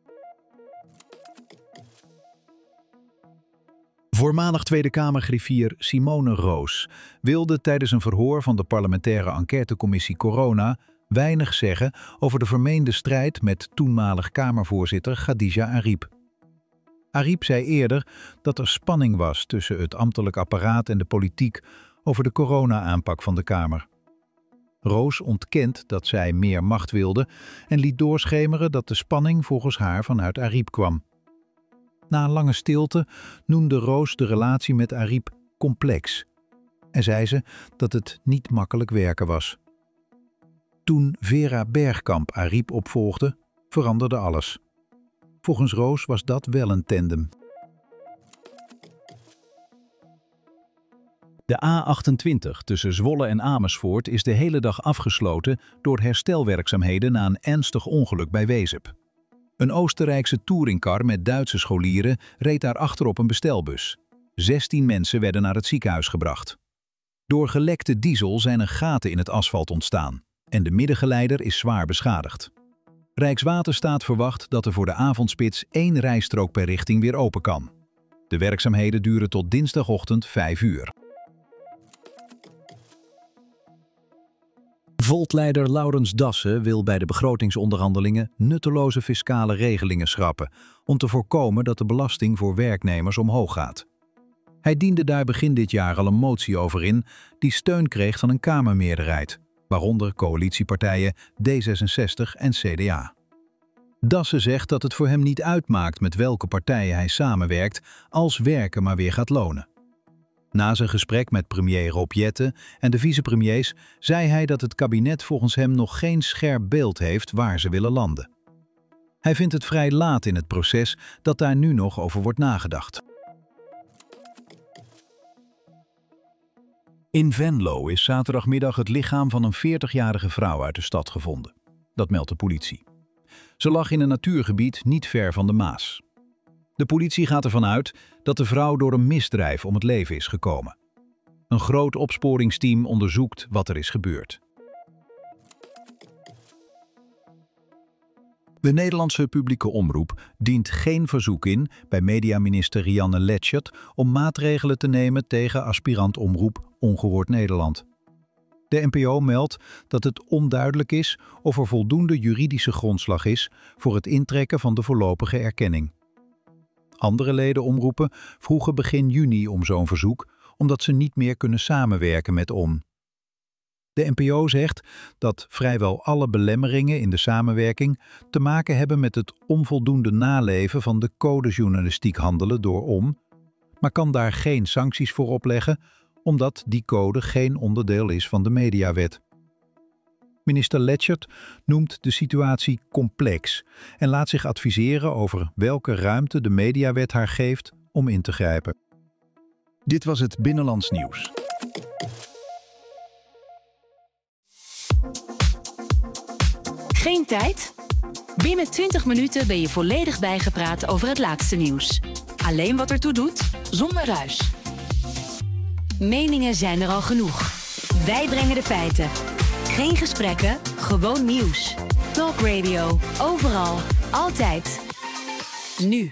Speaker 3: Voormalig Tweede Kamergriffier Simone Roos wilde tijdens een verhoor van de parlementaire enquêtecommissie Corona weinig zeggen over de vermeende strijd met toenmalig Kamervoorzitter Khadija Arib. Arib zei eerder dat er spanning was tussen het ambtelijk apparaat en de politiek over de corona-aanpak van de Kamer. Roos ontkent dat zij meer macht wilde en liet doorschemeren dat de spanning volgens haar vanuit Arib kwam. Na een lange stilte noemde Roos de relatie met Arib complex en zei ze dat het niet makkelijk werken was. Toen Vera Bergkamp Arib opvolgde, veranderde alles. Volgens Roos was dat wel een tandem. De A28 tussen Zwolle en Amersfoort is de hele dag afgesloten door herstelwerkzaamheden na een ernstig ongeluk bij Wezep. Een Oostenrijkse touringcar met Duitse scholieren reed daarachter op een bestelbus. 16 mensen werden naar het ziekenhuis gebracht. Door gelekte diesel zijn er gaten in het asfalt ontstaan en de middengeleider is zwaar beschadigd. Rijkswaterstaat verwacht dat er voor de avondspits 1 rijstrook per richting weer open kan. De werkzaamheden duren tot dinsdagochtend 5 uur. Volt-leider Laurens Dassen wil bij de begrotingsonderhandelingen nutteloze fiscale regelingen schrappen om te voorkomen dat de belasting voor werknemers omhoog gaat. Hij diende daar begin dit jaar al een motie over in die steun kreeg van een Kamermeerderheid, waaronder coalitiepartijen D66 en CDA. Dassen zegt dat het voor hem niet uitmaakt met welke partijen hij samenwerkt als werken maar weer gaat lonen. Na zijn gesprek met premier Rob Jetten en de vicepremiers zei hij dat het kabinet volgens hem nog geen scherp beeld heeft waar ze willen landen. Hij vindt het vrij laat in het proces dat daar nu nog over wordt nagedacht. In Venlo is zaterdagmiddag het lichaam van een 40-jarige vrouw uit de stad gevonden. Dat meldt de politie. Ze lag in een natuurgebied niet ver van de Maas. De politie gaat ervan uit dat de vrouw door een misdrijf om het leven is gekomen. Een groot opsporingsteam onderzoekt wat er is gebeurd. De Nederlandse publieke omroep dient geen verzoek in bij mediaminister Rianne Letchert om maatregelen te nemen tegen aspirant-omroep Ongehoord Nederland. De NPO meldt dat het onduidelijk is of er voldoende juridische grondslag is voor het intrekken van de voorlopige erkenning. Andere ledenomroepen vroegen begin juni om zo'n verzoek, omdat ze niet meer kunnen samenwerken met ON. De NPO zegt dat vrijwel alle belemmeringen in de samenwerking te maken hebben met het onvoldoende naleven van de codejournalistiek handelen door ON, maar kan daar geen sancties voor opleggen, omdat die code geen onderdeel is van de mediawet. Minister Letchert noemt de situatie complex en laat zich adviseren over welke ruimte de mediawet haar geeft om in te grijpen. Dit was het Binnenlands Nieuws.
Speaker 2: Geen tijd? Binnen 20 minuten ben je volledig bijgepraat over het laatste nieuws. Alleen wat ertoe doet, zonder ruis. Meningen zijn er al genoeg. Wij brengen de feiten. Geen gesprekken, gewoon nieuws. Talk Radio, overal, altijd. Nu.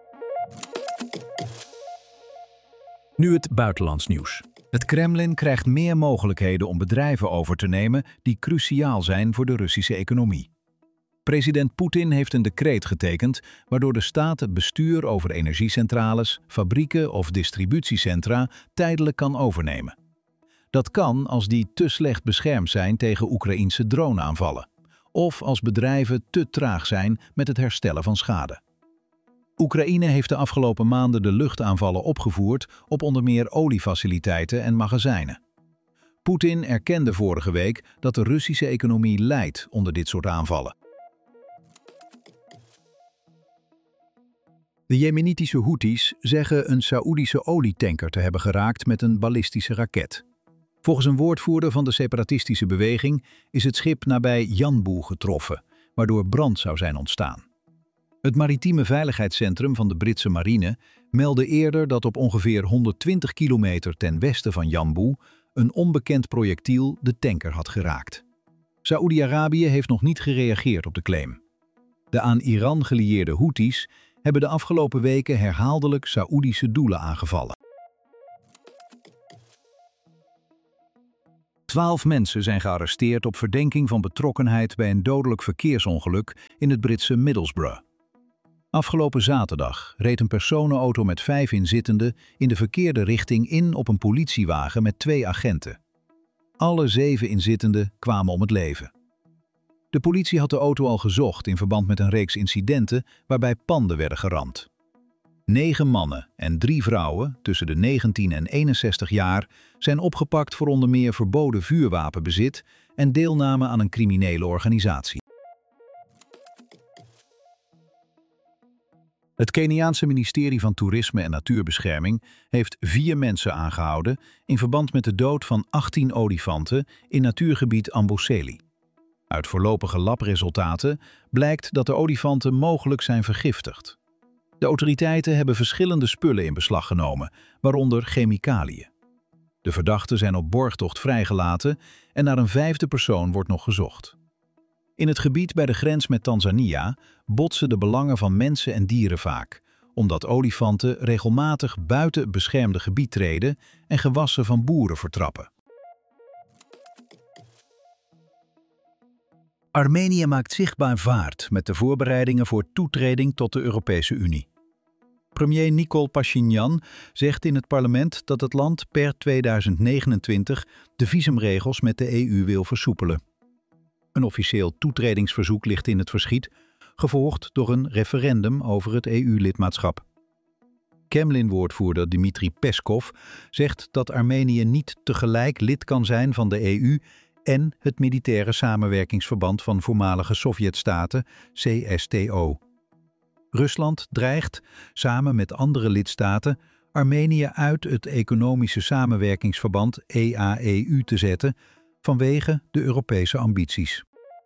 Speaker 3: Nu het buitenlands nieuws. Het Kremlin krijgt meer mogelijkheden om bedrijven over te nemen die cruciaal zijn voor de Russische economie. President Poetin heeft een decreet getekend waardoor de staat het bestuur over energiecentrales, fabrieken of distributiecentra tijdelijk kan overnemen. Dat kan als die te slecht beschermd zijn tegen Oekraïense droneaanvallen, of als bedrijven te traag zijn met het herstellen van schade. Oekraïne heeft de afgelopen maanden de luchtaanvallen opgevoerd op onder meer oliefaciliteiten en magazijnen. Poetin erkende vorige week dat de Russische economie lijdt onder dit soort aanvallen. De Jemenitische Houthis zeggen een Saoedische olietanker te hebben geraakt met een ballistische raket. Volgens een woordvoerder van de separatistische beweging is het schip nabij Yanbu getroffen, waardoor brand zou zijn ontstaan. Het maritieme veiligheidscentrum van de Britse marine meldde eerder dat op ongeveer 120 kilometer ten westen van Yanbu een onbekend projectiel de tanker had geraakt. Saoedi-Arabië heeft nog niet gereageerd op de claim. De aan Iran gelieerde Houthis hebben de afgelopen weken herhaaldelijk Saoedische doelen aangevallen. 12 mensen zijn gearresteerd op verdenking van betrokkenheid bij een dodelijk verkeersongeluk in het Britse Middlesbrough. Afgelopen zaterdag reed een personenauto met 5 inzittenden in de verkeerde richting in op een politiewagen met 2 agenten. Alle 7 inzittenden kwamen om het leven. De politie had de auto al gezocht in verband met een reeks incidenten waarbij panden werden geramd. 9 mannen en 3 vrouwen tussen de 19 en 61 jaar zijn opgepakt voor onder meer verboden vuurwapenbezit en deelname aan een criminele organisatie. Het Keniaanse ministerie van Toerisme en Natuurbescherming heeft 4 mensen aangehouden in verband met de dood van 18 olifanten in natuurgebied Amboseli. Uit voorlopige labresultaten blijkt dat de olifanten mogelijk zijn vergiftigd. De autoriteiten hebben verschillende spullen in beslag genomen, waaronder chemicaliën. De verdachten zijn op borgtocht vrijgelaten en naar een 5e persoon wordt nog gezocht. In het gebied bij de grens met Tanzania botsen de belangen van mensen en dieren vaak, omdat olifanten regelmatig buiten het beschermde gebied treden en gewassen van boeren vertrappen. Armenië maakt zichtbaar vaart met de voorbereidingen voor toetreding tot de Europese Unie. Premier Nikol Pashinyan zegt in het parlement dat het land per 2029 de visumregels met de EU wil versoepelen. Een officieel toetredingsverzoek ligt in het verschiet, gevolgd door een referendum over het EU-lidmaatschap. Kremlin-woordvoerder Dmitri Peskov zegt dat Armenië niet tegelijk lid kan zijn van de EU en het militaire samenwerkingsverband van voormalige Sovjetstaten, CSTO. Rusland dreigt, samen met andere lidstaten, Armenië uit het economische samenwerkingsverband EAEU te zetten vanwege de Europese ambities.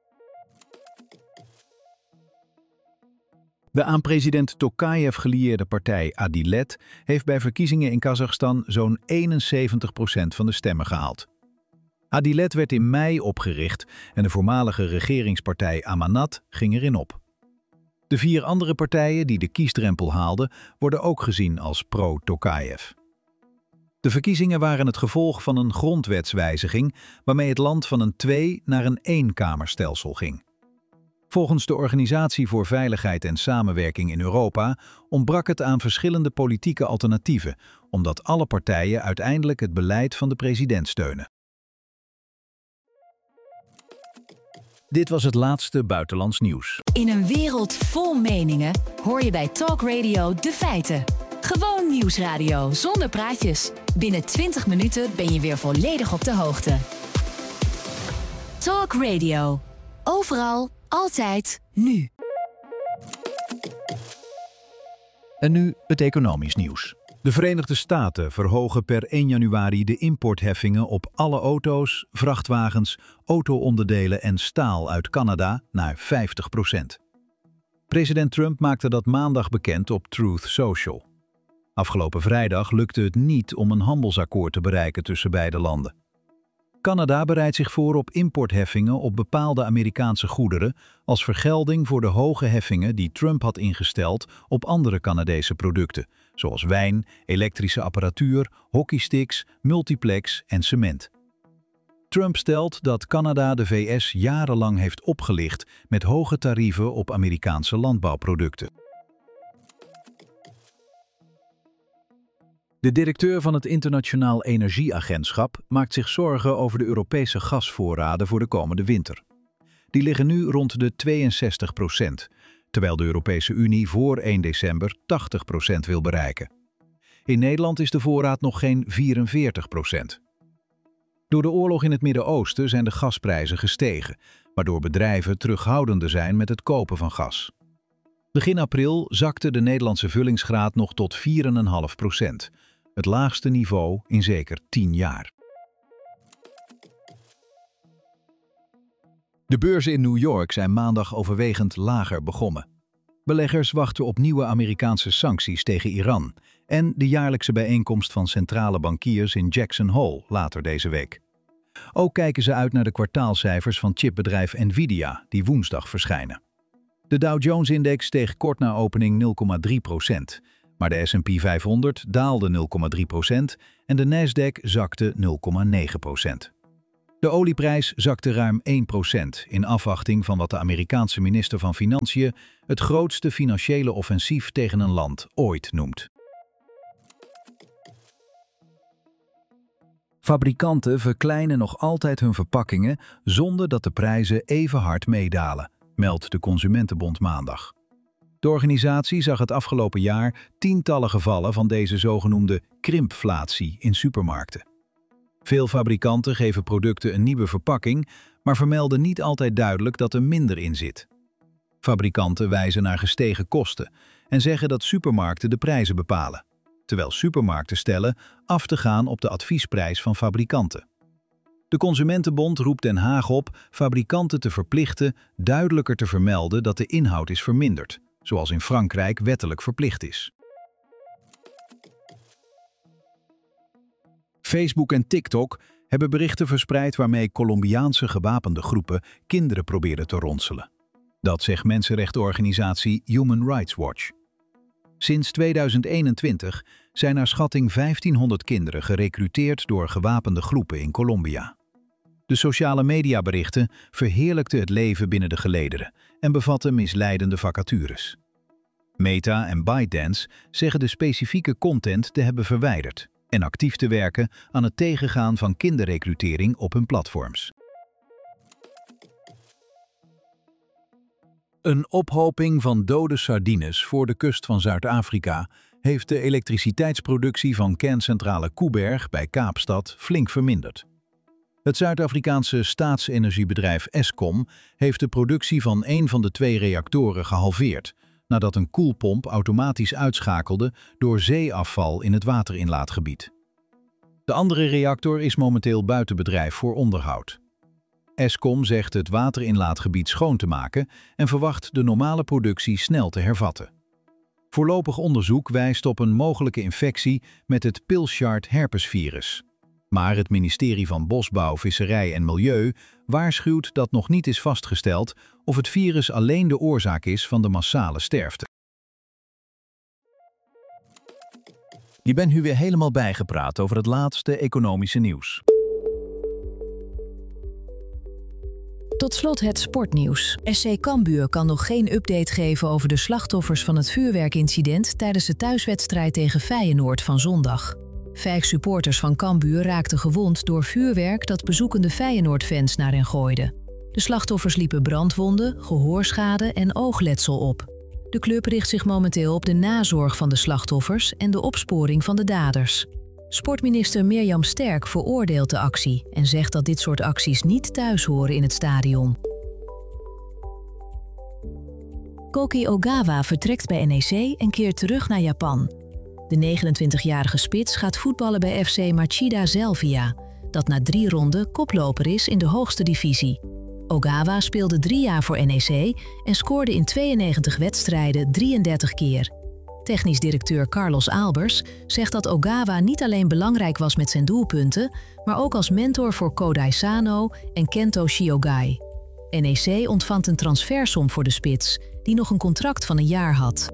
Speaker 3: De aan president Tokayev gelieerde partij Adilet heeft bij verkiezingen in Kazachstan zo'n 71% van de stemmen gehaald. Adilet werd in mei opgericht en de voormalige regeringspartij Amanat ging erin op. De 4 andere partijen die de kiesdrempel haalden worden ook gezien als pro-Tokayev. De verkiezingen waren het gevolg van een grondwetswijziging waarmee het land van een 2- naar een 1-kamerstelsel ging. Volgens de Organisatie voor Veiligheid en Samenwerking in Europa ontbrak het aan verschillende politieke alternatieven, omdat alle partijen uiteindelijk het beleid van de president steunen. Dit was het laatste buitenlands nieuws.
Speaker 2: In een wereld vol meningen hoor je bij Talk Radio de feiten. Gewoon nieuwsradio zonder praatjes. Binnen 20 minuten ben je weer volledig op de hoogte. Talk Radio. Overal, altijd, nu.
Speaker 3: En nu het economisch nieuws. De Verenigde Staten verhogen per 1 januari de importheffingen op alle auto's, vrachtwagens, auto-onderdelen en staal uit Canada naar 50%. President Trump maakte dat maandag bekend op Truth Social. Afgelopen vrijdag lukte het niet om een handelsakkoord te bereiken tussen beide landen. Canada bereidt zich voor op importheffingen op bepaalde Amerikaanse goederen als vergelding voor de hoge heffingen die Trump had ingesteld op andere Canadese producten, zoals wijn, elektrische apparatuur, hockeysticks, multiplex en cement. Trump stelt dat Canada de VS jarenlang heeft opgelicht met hoge tarieven op Amerikaanse landbouwproducten. De directeur van het Internationaal Energieagentschap maakt zich zorgen over de Europese gasvoorraden voor de komende winter. Die liggen nu rond de 62%, terwijl de Europese Unie voor 1 december 80% wil bereiken. In Nederland is de voorraad nog geen 44%. Door de oorlog in het Midden-Oosten zijn de gasprijzen gestegen, waardoor bedrijven terughoudender zijn met het kopen van gas. Begin april zakte de Nederlandse vullingsgraad nog tot 4,5%, het laagste niveau in zeker 10 jaar. De beurzen in New York zijn maandag overwegend lager begonnen. Beleggers wachten op nieuwe Amerikaanse sancties tegen Iran en de jaarlijkse bijeenkomst van centrale bankiers in Jackson Hole later deze week. Ook kijken ze uit naar de kwartaalcijfers van chipbedrijf Nvidia, die woensdag verschijnen. De Dow Jones-index steeg kort na opening 0,3%, maar de S&P 500 daalde 0,3% en de Nasdaq zakte 0,9%. De olieprijs zakte ruim 1% in afwachting van wat de Amerikaanse minister van Financiën het grootste financiële offensief tegen een land ooit noemt. Fabrikanten verkleinen nog altijd hun verpakkingen zonder dat de prijzen even hard meedalen, meldt de Consumentenbond maandag. De organisatie zag het afgelopen jaar tientallen gevallen van deze zogenoemde krimpflatie in supermarkten. Veel fabrikanten geven producten een nieuwe verpakking, maar vermelden niet altijd duidelijk dat er minder in zit. Fabrikanten wijzen naar gestegen kosten en zeggen dat supermarkten de prijzen bepalen, terwijl supermarkten stellen af te gaan op de adviesprijs van fabrikanten. De Consumentenbond roept Den Haag op fabrikanten te verplichten duidelijker te vermelden dat de inhoud is verminderd, zoals in Frankrijk wettelijk verplicht is. Facebook en TikTok hebben berichten verspreid waarmee Colombiaanse gewapende groepen kinderen proberen te ronselen. Dat zegt mensenrechtenorganisatie Human Rights Watch. Sinds 2021 zijn naar schatting 1500 kinderen gerekruteerd door gewapende groepen in Colombia. De sociale mediaberichten verheerlijkten het leven binnen de gelederen en bevatten misleidende vacatures. Meta en ByteDance zeggen de specifieke content te hebben verwijderd en actief te werken aan het tegengaan van kinderrecrutering op hun platforms. Een ophoping van dode sardines voor de kust van Zuid-Afrika heeft de elektriciteitsproductie van kerncentrale Koeberg bij Kaapstad flink verminderd. Het Zuid-Afrikaanse staatsenergiebedrijf Eskom heeft de productie van een van de 2 reactoren gehalveerd, nadat een koelpomp automatisch uitschakelde door zeeafval in het waterinlaatgebied. De andere reactor is momenteel buiten bedrijf voor onderhoud. Eskom zegt het waterinlaatgebied schoon te maken en verwacht de normale productie snel te hervatten. Voorlopig onderzoek wijst op een mogelijke infectie met het Pilchard herpesvirus. Maar het ministerie van Bosbouw, Visserij en Milieu waarschuwt dat nog niet is vastgesteld of het virus alleen de oorzaak is van de massale sterfte. Je bent nu weer helemaal bijgepraat over het laatste economische nieuws.
Speaker 4: Tot slot het sportnieuws. SC Cambuur kan nog geen update geven over de slachtoffers van het vuurwerkincident tijdens de thuiswedstrijd tegen Feyenoord van zondag. 5 supporters van Cambuur raakten gewond door vuurwerk dat bezoekende Feyenoord-fans naar hen gooiden. De slachtoffers liepen brandwonden, gehoorschade en oogletsel op. De club richt zich momenteel op de nazorg van de slachtoffers en de opsporing van de daders. Sportminister Mirjam Sterk veroordeelt de actie en zegt dat dit soort acties niet thuis horen in het stadion. Koki Ogawa vertrekt bij NEC en keert terug naar Japan. De 29-jarige spits gaat voetballen bij FC Machida Zelvia, dat na 3 ronden koploper is in de hoogste divisie. Ogawa speelde 3 jaar voor NEC en scoorde in 92 wedstrijden 33 keer. Technisch directeur Carlos Albers zegt dat Ogawa niet alleen belangrijk was met zijn doelpunten, maar ook als mentor voor Kodai Sano en Kento Shiogai. NEC ontvangt een transfersom voor de spits, die nog een contract van 1 jaar had.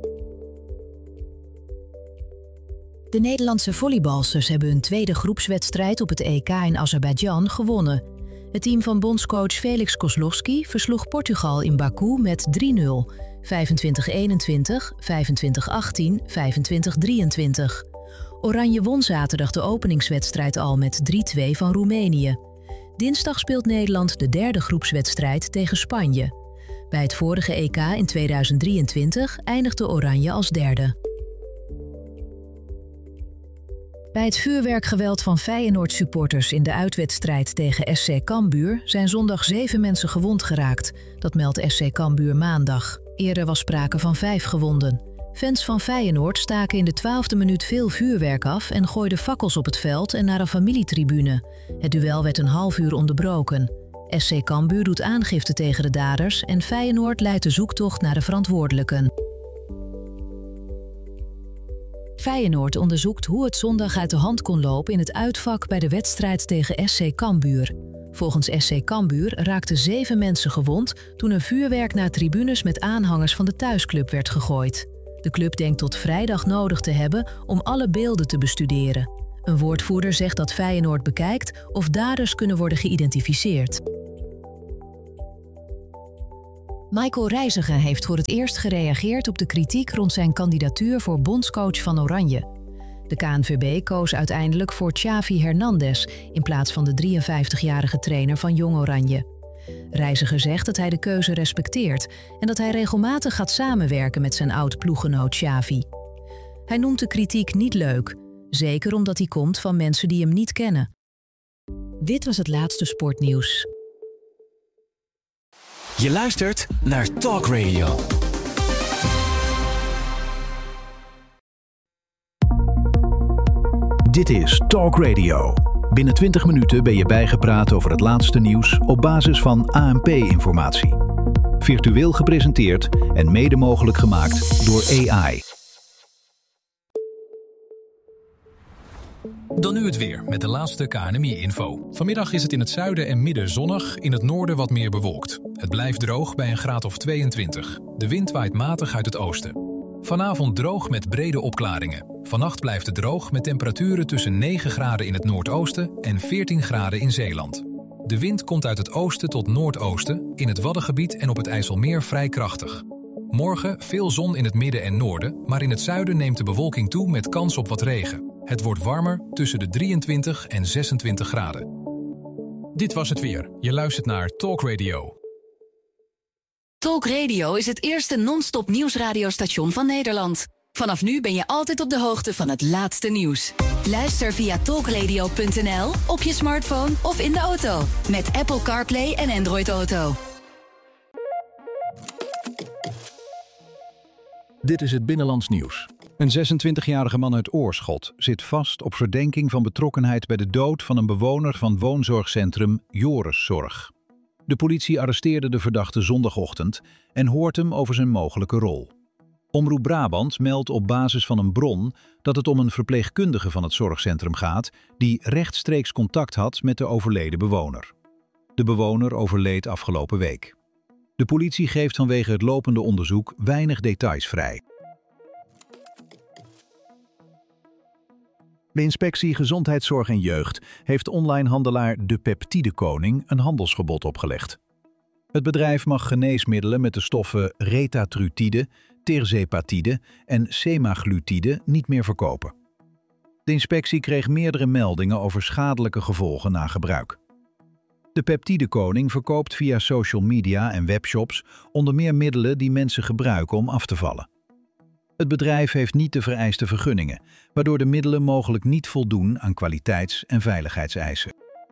Speaker 4: De Nederlandse volleybalsters hebben hun tweede groepswedstrijd op het EK in Azerbeidzjan gewonnen. Het team van bondscoach Felix Kozlowski versloeg Portugal in Baku met 3-0, 25-21, 25-18, 25-23. Oranje won zaterdag de openingswedstrijd al met 3-2 van Roemenië. Dinsdag speelt Nederland de derde groepswedstrijd tegen Spanje. Bij het vorige EK in 2023 eindigde Oranje als derde. Bij het vuurwerkgeweld van Feyenoord-supporters in de uitwedstrijd tegen SC Cambuur zijn zondag 7 mensen gewond geraakt. Dat meldt SC Cambuur maandag. Eerder was sprake van 5 gewonden. Fans van Feyenoord staken in de 12e minuut veel vuurwerk af en gooiden fakkels op het veld en naar een familietribune. Het duel werd een half uur onderbroken. SC Cambuur doet aangifte tegen de daders en Feyenoord leidt de zoektocht naar de verantwoordelijken. Feyenoord onderzoekt hoe het zondag uit de hand kon lopen in het uitvak bij de wedstrijd tegen SC Cambuur. Volgens SC Cambuur raakten 7 mensen gewond toen er vuurwerk naar tribunes met aanhangers van de thuisclub werd gegooid. De club denkt tot vrijdag nodig te hebben om alle beelden te bestuderen. Een woordvoerder zegt dat Feyenoord bekijkt of daders kunnen worden geïdentificeerd. Michael Reiziger heeft voor het eerst gereageerd op de kritiek rond zijn kandidatuur voor bondscoach van Oranje. De KNVB koos uiteindelijk voor Xavi Hernandez in plaats van de 53-jarige trainer van Jong Oranje. Reiziger zegt dat hij de keuze respecteert en dat hij regelmatig gaat samenwerken met zijn oud-ploeggenoot Xavi. Hij noemt de kritiek niet leuk, zeker omdat die komt van mensen die hem niet kennen. Dit was het laatste sportnieuws.
Speaker 5: Je luistert naar Talk Radio.
Speaker 3: Dit is Talk Radio. Binnen 20 minuten ben je bijgepraat over het laatste nieuws op basis van ANP-informatie. Virtueel gepresenteerd en mede mogelijk gemaakt door AI.
Speaker 6: Dan nu het weer met de laatste KNMI-info. Vanmiddag is het in het zuiden en midden zonnig, in het noorden wat meer bewolkt. Het blijft droog bij een graad of 22. De wind waait matig uit het oosten. Vanavond droog met brede opklaringen. Vannacht blijft het droog met temperaturen tussen 9 graden in het noordoosten en 14 graden in Zeeland. De wind komt uit het oosten tot noordoosten, in het Waddengebied en op het IJsselmeer vrij krachtig. Morgen veel zon in het midden en noorden, maar in het zuiden neemt de bewolking toe met kans op wat regen. Het wordt warmer tussen de 23 en 26 graden. Dit was het weer. Je luistert naar Talk Radio.
Speaker 2: Talk Radio is het eerste non-stop nieuwsradiostation van Nederland. Vanaf nu ben je altijd op de hoogte van het laatste nieuws. Luister via talkradio.nl, op je smartphone of in de auto. Met Apple CarPlay en Android Auto.
Speaker 3: Dit is het Binnenlands Nieuws. Een 26-jarige man uit Oorschot zit vast op verdenking van betrokkenheid bij de dood van een bewoner van woonzorgcentrum Joriszorg. De politie arresteerde de verdachte zondagochtend en hoort hem over zijn mogelijke rol. Omroep Brabant meldt op basis van een bron dat het om een verpleegkundige van het zorgcentrum gaat die rechtstreeks contact had met de overleden bewoner. De bewoner overleed afgelopen week. De politie geeft vanwege het lopende onderzoek weinig details vrij. De Inspectie Gezondheidszorg en Jeugd heeft online handelaar De Peptide Koning een handelsverbod opgelegd. Het bedrijf mag geneesmiddelen met de stoffen retatrutide, tirzepatide en semaglutide niet meer verkopen. De inspectie kreeg meerdere meldingen over schadelijke gevolgen na gebruik. De Peptide Koning verkoopt via social media en webshops onder meer middelen die mensen gebruiken om af te vallen. Het bedrijf heeft niet de vereiste vergunningen, waardoor de middelen mogelijk niet voldoen aan kwaliteits- en veiligheidseisen.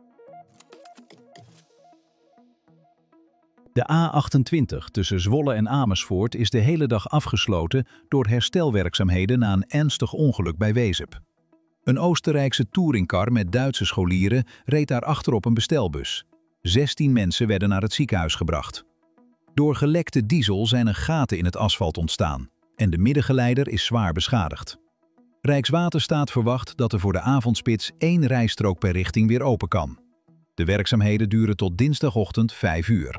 Speaker 3: De A28 tussen Zwolle en Amersfoort is de hele dag afgesloten door herstelwerkzaamheden na een ernstig ongeluk bij Wezep. Een Oostenrijkse touringcar met Duitse scholieren reed daarachter op een bestelbus. 16 mensen werden naar het ziekenhuis gebracht. Door gelekte diesel zijn er gaten in het asfalt ontstaan en de middengeleider is zwaar beschadigd. Rijkswaterstaat verwacht dat er voor de avondspits 1 rijstrook per richting weer open kan. De werkzaamheden duren tot dinsdagochtend 5 uur.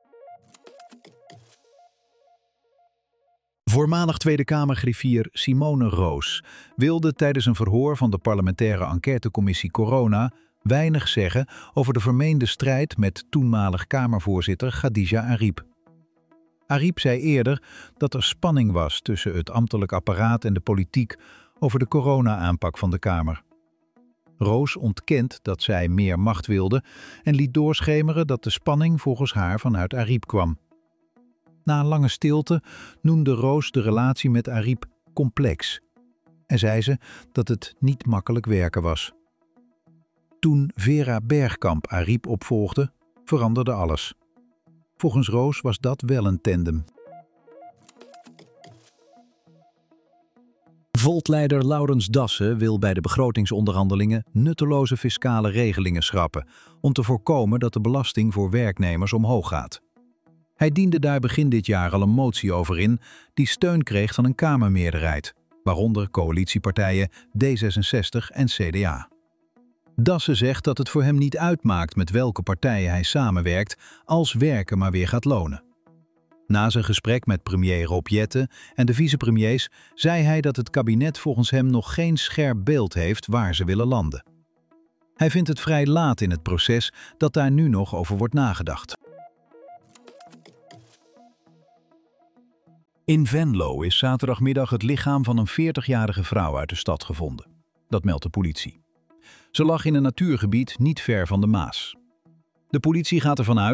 Speaker 3: Voormalig Tweede Kamergriffier Simone Roos wilde tijdens een verhoor van de parlementaire enquêtecommissie Corona weinig zeggen over de vermeende strijd met toenmalig Kamervoorzitter Khadija Arib. Arib zei eerder dat er spanning was tussen het ambtelijk apparaat en de politiek over de corona-aanpak van de Kamer. Roos ontkent dat zij meer macht wilde en liet doorschemeren dat de spanning volgens haar vanuit Arib kwam. Na een lange stilte noemde Roos de relatie met Arib complex en zei ze dat het niet makkelijk werken was. Toen Vera Bergkamp Arib opvolgde, veranderde alles. Volgens Roos was dat wel een tandem. Volt-leider Laurens Dassen wil bij de begrotingsonderhandelingen nutteloze fiscale regelingen schrappen om te voorkomen dat de belasting voor werknemers omhoog gaat. Hij diende daar begin dit jaar al een motie over in die steun kreeg van een Kamermeerderheid, waaronder coalitiepartijen D66 en CDA. Dassen zegt dat het voor hem niet uitmaakt met welke partijen hij samenwerkt als werken maar weer gaat lonen.
Speaker 1: Na zijn gesprek met premier Rob Jetten en de vicepremiers zei hij dat het kabinet volgens hem nog geen scherp beeld heeft waar ze willen landen. Hij vindt het vrij laat in het proces dat daar nu nog over wordt nagedacht. In Venlo is zaterdagmiddag het lichaam van een 40-jarige vrouw uit de stad gevonden. Dat meldt de politie. Ze lag in een natuurgebied niet ver van de Maas. De politie gaat ervan uit